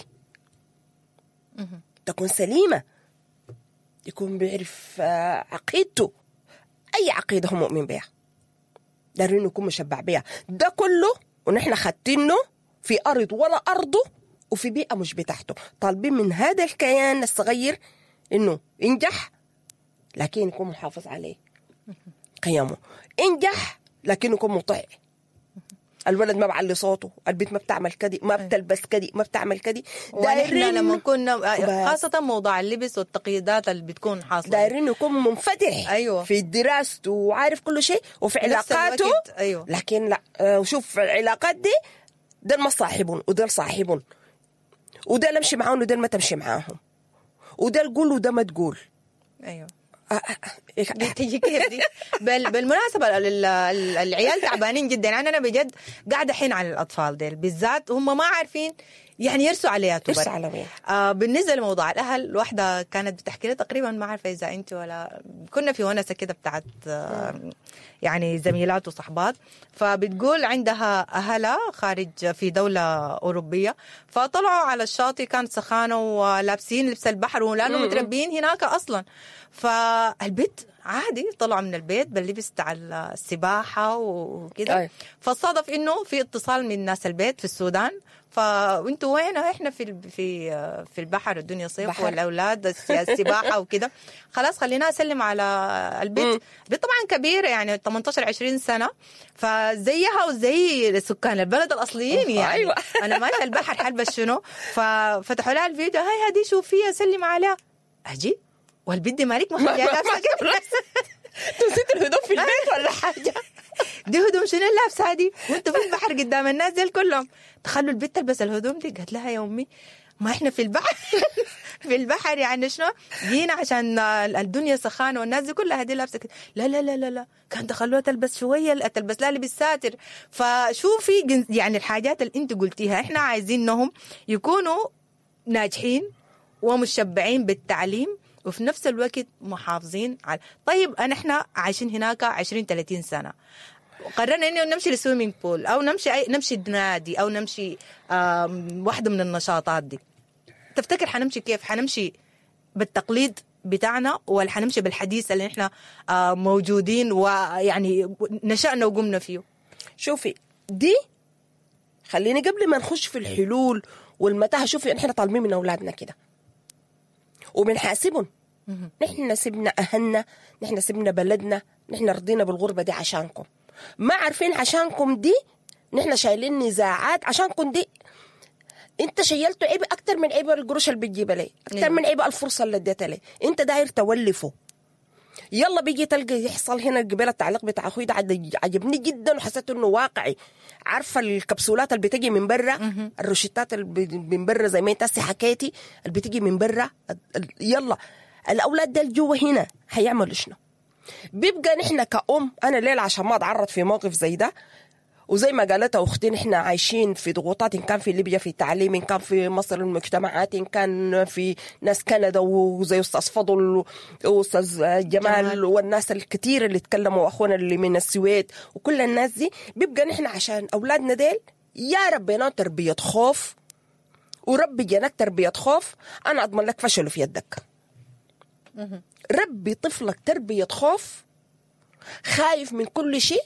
تكون سليمه، يكون بيعرف عقيدته، اي عقيده هو مؤمن بها دايرين يكون مشبع بها. ده كله ونحن خدتينه في ارض ولا ارضه وفي بيئه مش بتاعته، طالبين من هذا الكيان الصغير انه ينجح لكن يكون محافظ عليه قيمه، انجح لكن يكون مطيع. الولد ما بعلي صوته، البنت ما بتعمل كدي، ما بتلبس كدي، ما بتعمل كدي. دايرين لما كنا خاصة موضوع اللبس والتقييدات اللي بتكون حاصلة، دايرين يكون منفتح. أيوة. في دراسته وعارف كل شيء وفي علاقاته. أيوة. لكن لا، وشوف العلاقات دي ده ما صاحبهم وده صاحبهم، وده اللي امشي معاهم وده ما تمشي معاهم، وده تقول وده ما تقول. أيوة. تيجي كيف دي؟ بل بالمناسبة العيال تعبانين جدا. يعني أنا بجد قاعدة حين على الأطفال ديل بالذات، هم ما عارفين يعني يرسوا عليها يرسوا على وين. آه بالنسبة لموضوع الأهل، الواحدة كانت بتحكي لي تقريبا، ما عارفة إذا أنت ولا كنا في ونسة كده بتاعت آه يعني زميلات وصحبات، فبتقول عندها أهلها خارج في دولة أوروبية، فطلعوا على الشاطئ كانت سخانة ولابسين لبس البحر ولأنه متربيين هناك أصلا. فالبيت عادي طلعوا من البيت باللبس بتاع السباحة وكده. فصادف إنه في اتصال من ناس البيت في السودان، فانتوا وين؟ احنا في في في البحر، الدنيا صيف بحر. والاولاد السباحه وكده. خلاص خلينا اسلم على البيت. البيت طبعا كبيره يعني ثمانية عشر عشرين سنه، فزيها وزي سكان البلد الاصليين يعني. أيوة. انا ماشيه البحر حلبس شنو، ففتحوا لها الفيديو، هاي هذه شوفيها سلم عليها. اجي والبيت دي مالك ما خليها لابسه كده، تنسيت الهدوم في البيت ولا حاجه؟ دي هدوم شنو اللابسه دي وانتوا في البحر قدام الناس دي كلهم؟ تخلوا البنت تلبس الهدوم دي. قالت لها يا امي ما احنا في البحر في البحر يعني شنو جينا عشان الدنيا سخانه والناس دي كلها دي لابسه كده. لا لا لا لا لا كان تخلوها تلبس شويه، تلبس لها لبس ساتر. فشوفي يعني الحاجات اللي انت قلتيها، احنا عايزين انهم يكونوا ناجحين ومشبعين بالتعليم وفي نفس الوقت محافظين على. طيب أنا إحنا عايشين هناك عشرين ثلاثين سنة، قررنا إنه نمشي للسويمينج بول أو نمشي أي نمشي نادي أو نمشي واحدة من النشاطات دي. تفتكر حنمشي كيف؟ حنمشي بالتقليد بتاعنا ولا حنمشي بالحديث اللي إحنا موجودين ويعني نشأنا وقمنا فيه؟ شوفي دي، خليني قبل ما نخش في الحلول والمتاهة، شوفي إحنا طالبين من أولادنا كده وبنحاسبهم. نحن سبنا أهلنا، نحن سبنا بلدنا، نحن رضينا بالغربة دي عشانكم، ما عارفين عشانكم دي نحن شايلين نزاعات عشانكم دي. انت شيلته عيب اكتر من عيب القروش اللي بتجيبها لي، اكتر من عيب الفرصه اللي اديتها لي. انت داير تولفه. يلا بيجي تلقى يحصل هنا القبيله التعليق بتاع اخوي ده عجبني جدا وحسيت انه واقعي. عارفه الكبسولات اللي بتجي من برا، الروشتات اللي من برا زي ما انت حكيتي اللي بتجي من برا، يلا الاولاد ده جوا هنا هيعملوا شنو؟ بيبقى نحن كأم، انا ليل عشان ما اتعرض في موقف زي ده وزي ما قالت أختي نحن عايشين في ضغوطات، إن كان في ليبيا في تعليم، إن كان في مصر المجتمعات، إن كان في ناس كندا وزي أستاذ فضل وأستاذ جمال, جمال والناس الكتير اللي تكلموا، وأخونا اللي من السويد وكل الناس دي. بيبقى نحن عشان أولادنا ديل يا ربنا تربية خوف، وربي جنك تربية خوف، أنا أضمن لك فشله في يدك. ربي طفلك تربية خوف، خايف من كل شيء،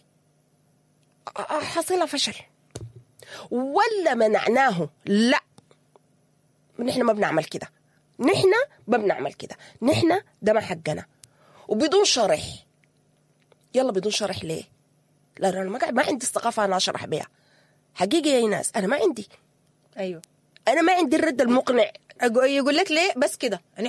حصل فشل. ولا منعناه؟ لا، نحن ما بنعمل كده، نحن ما بنعمل كده، نحن ده ما حقنا. وبدون شرح، يلا بدون شرح ليه؟ لأن أنا ما ما عندي الثقافة أنا أشرح بيها حقيقي يا ناس، أنا ما عندي. أيوه، أنا ما عندي الرد المقنع. يقول لك ليه بس كده، نحن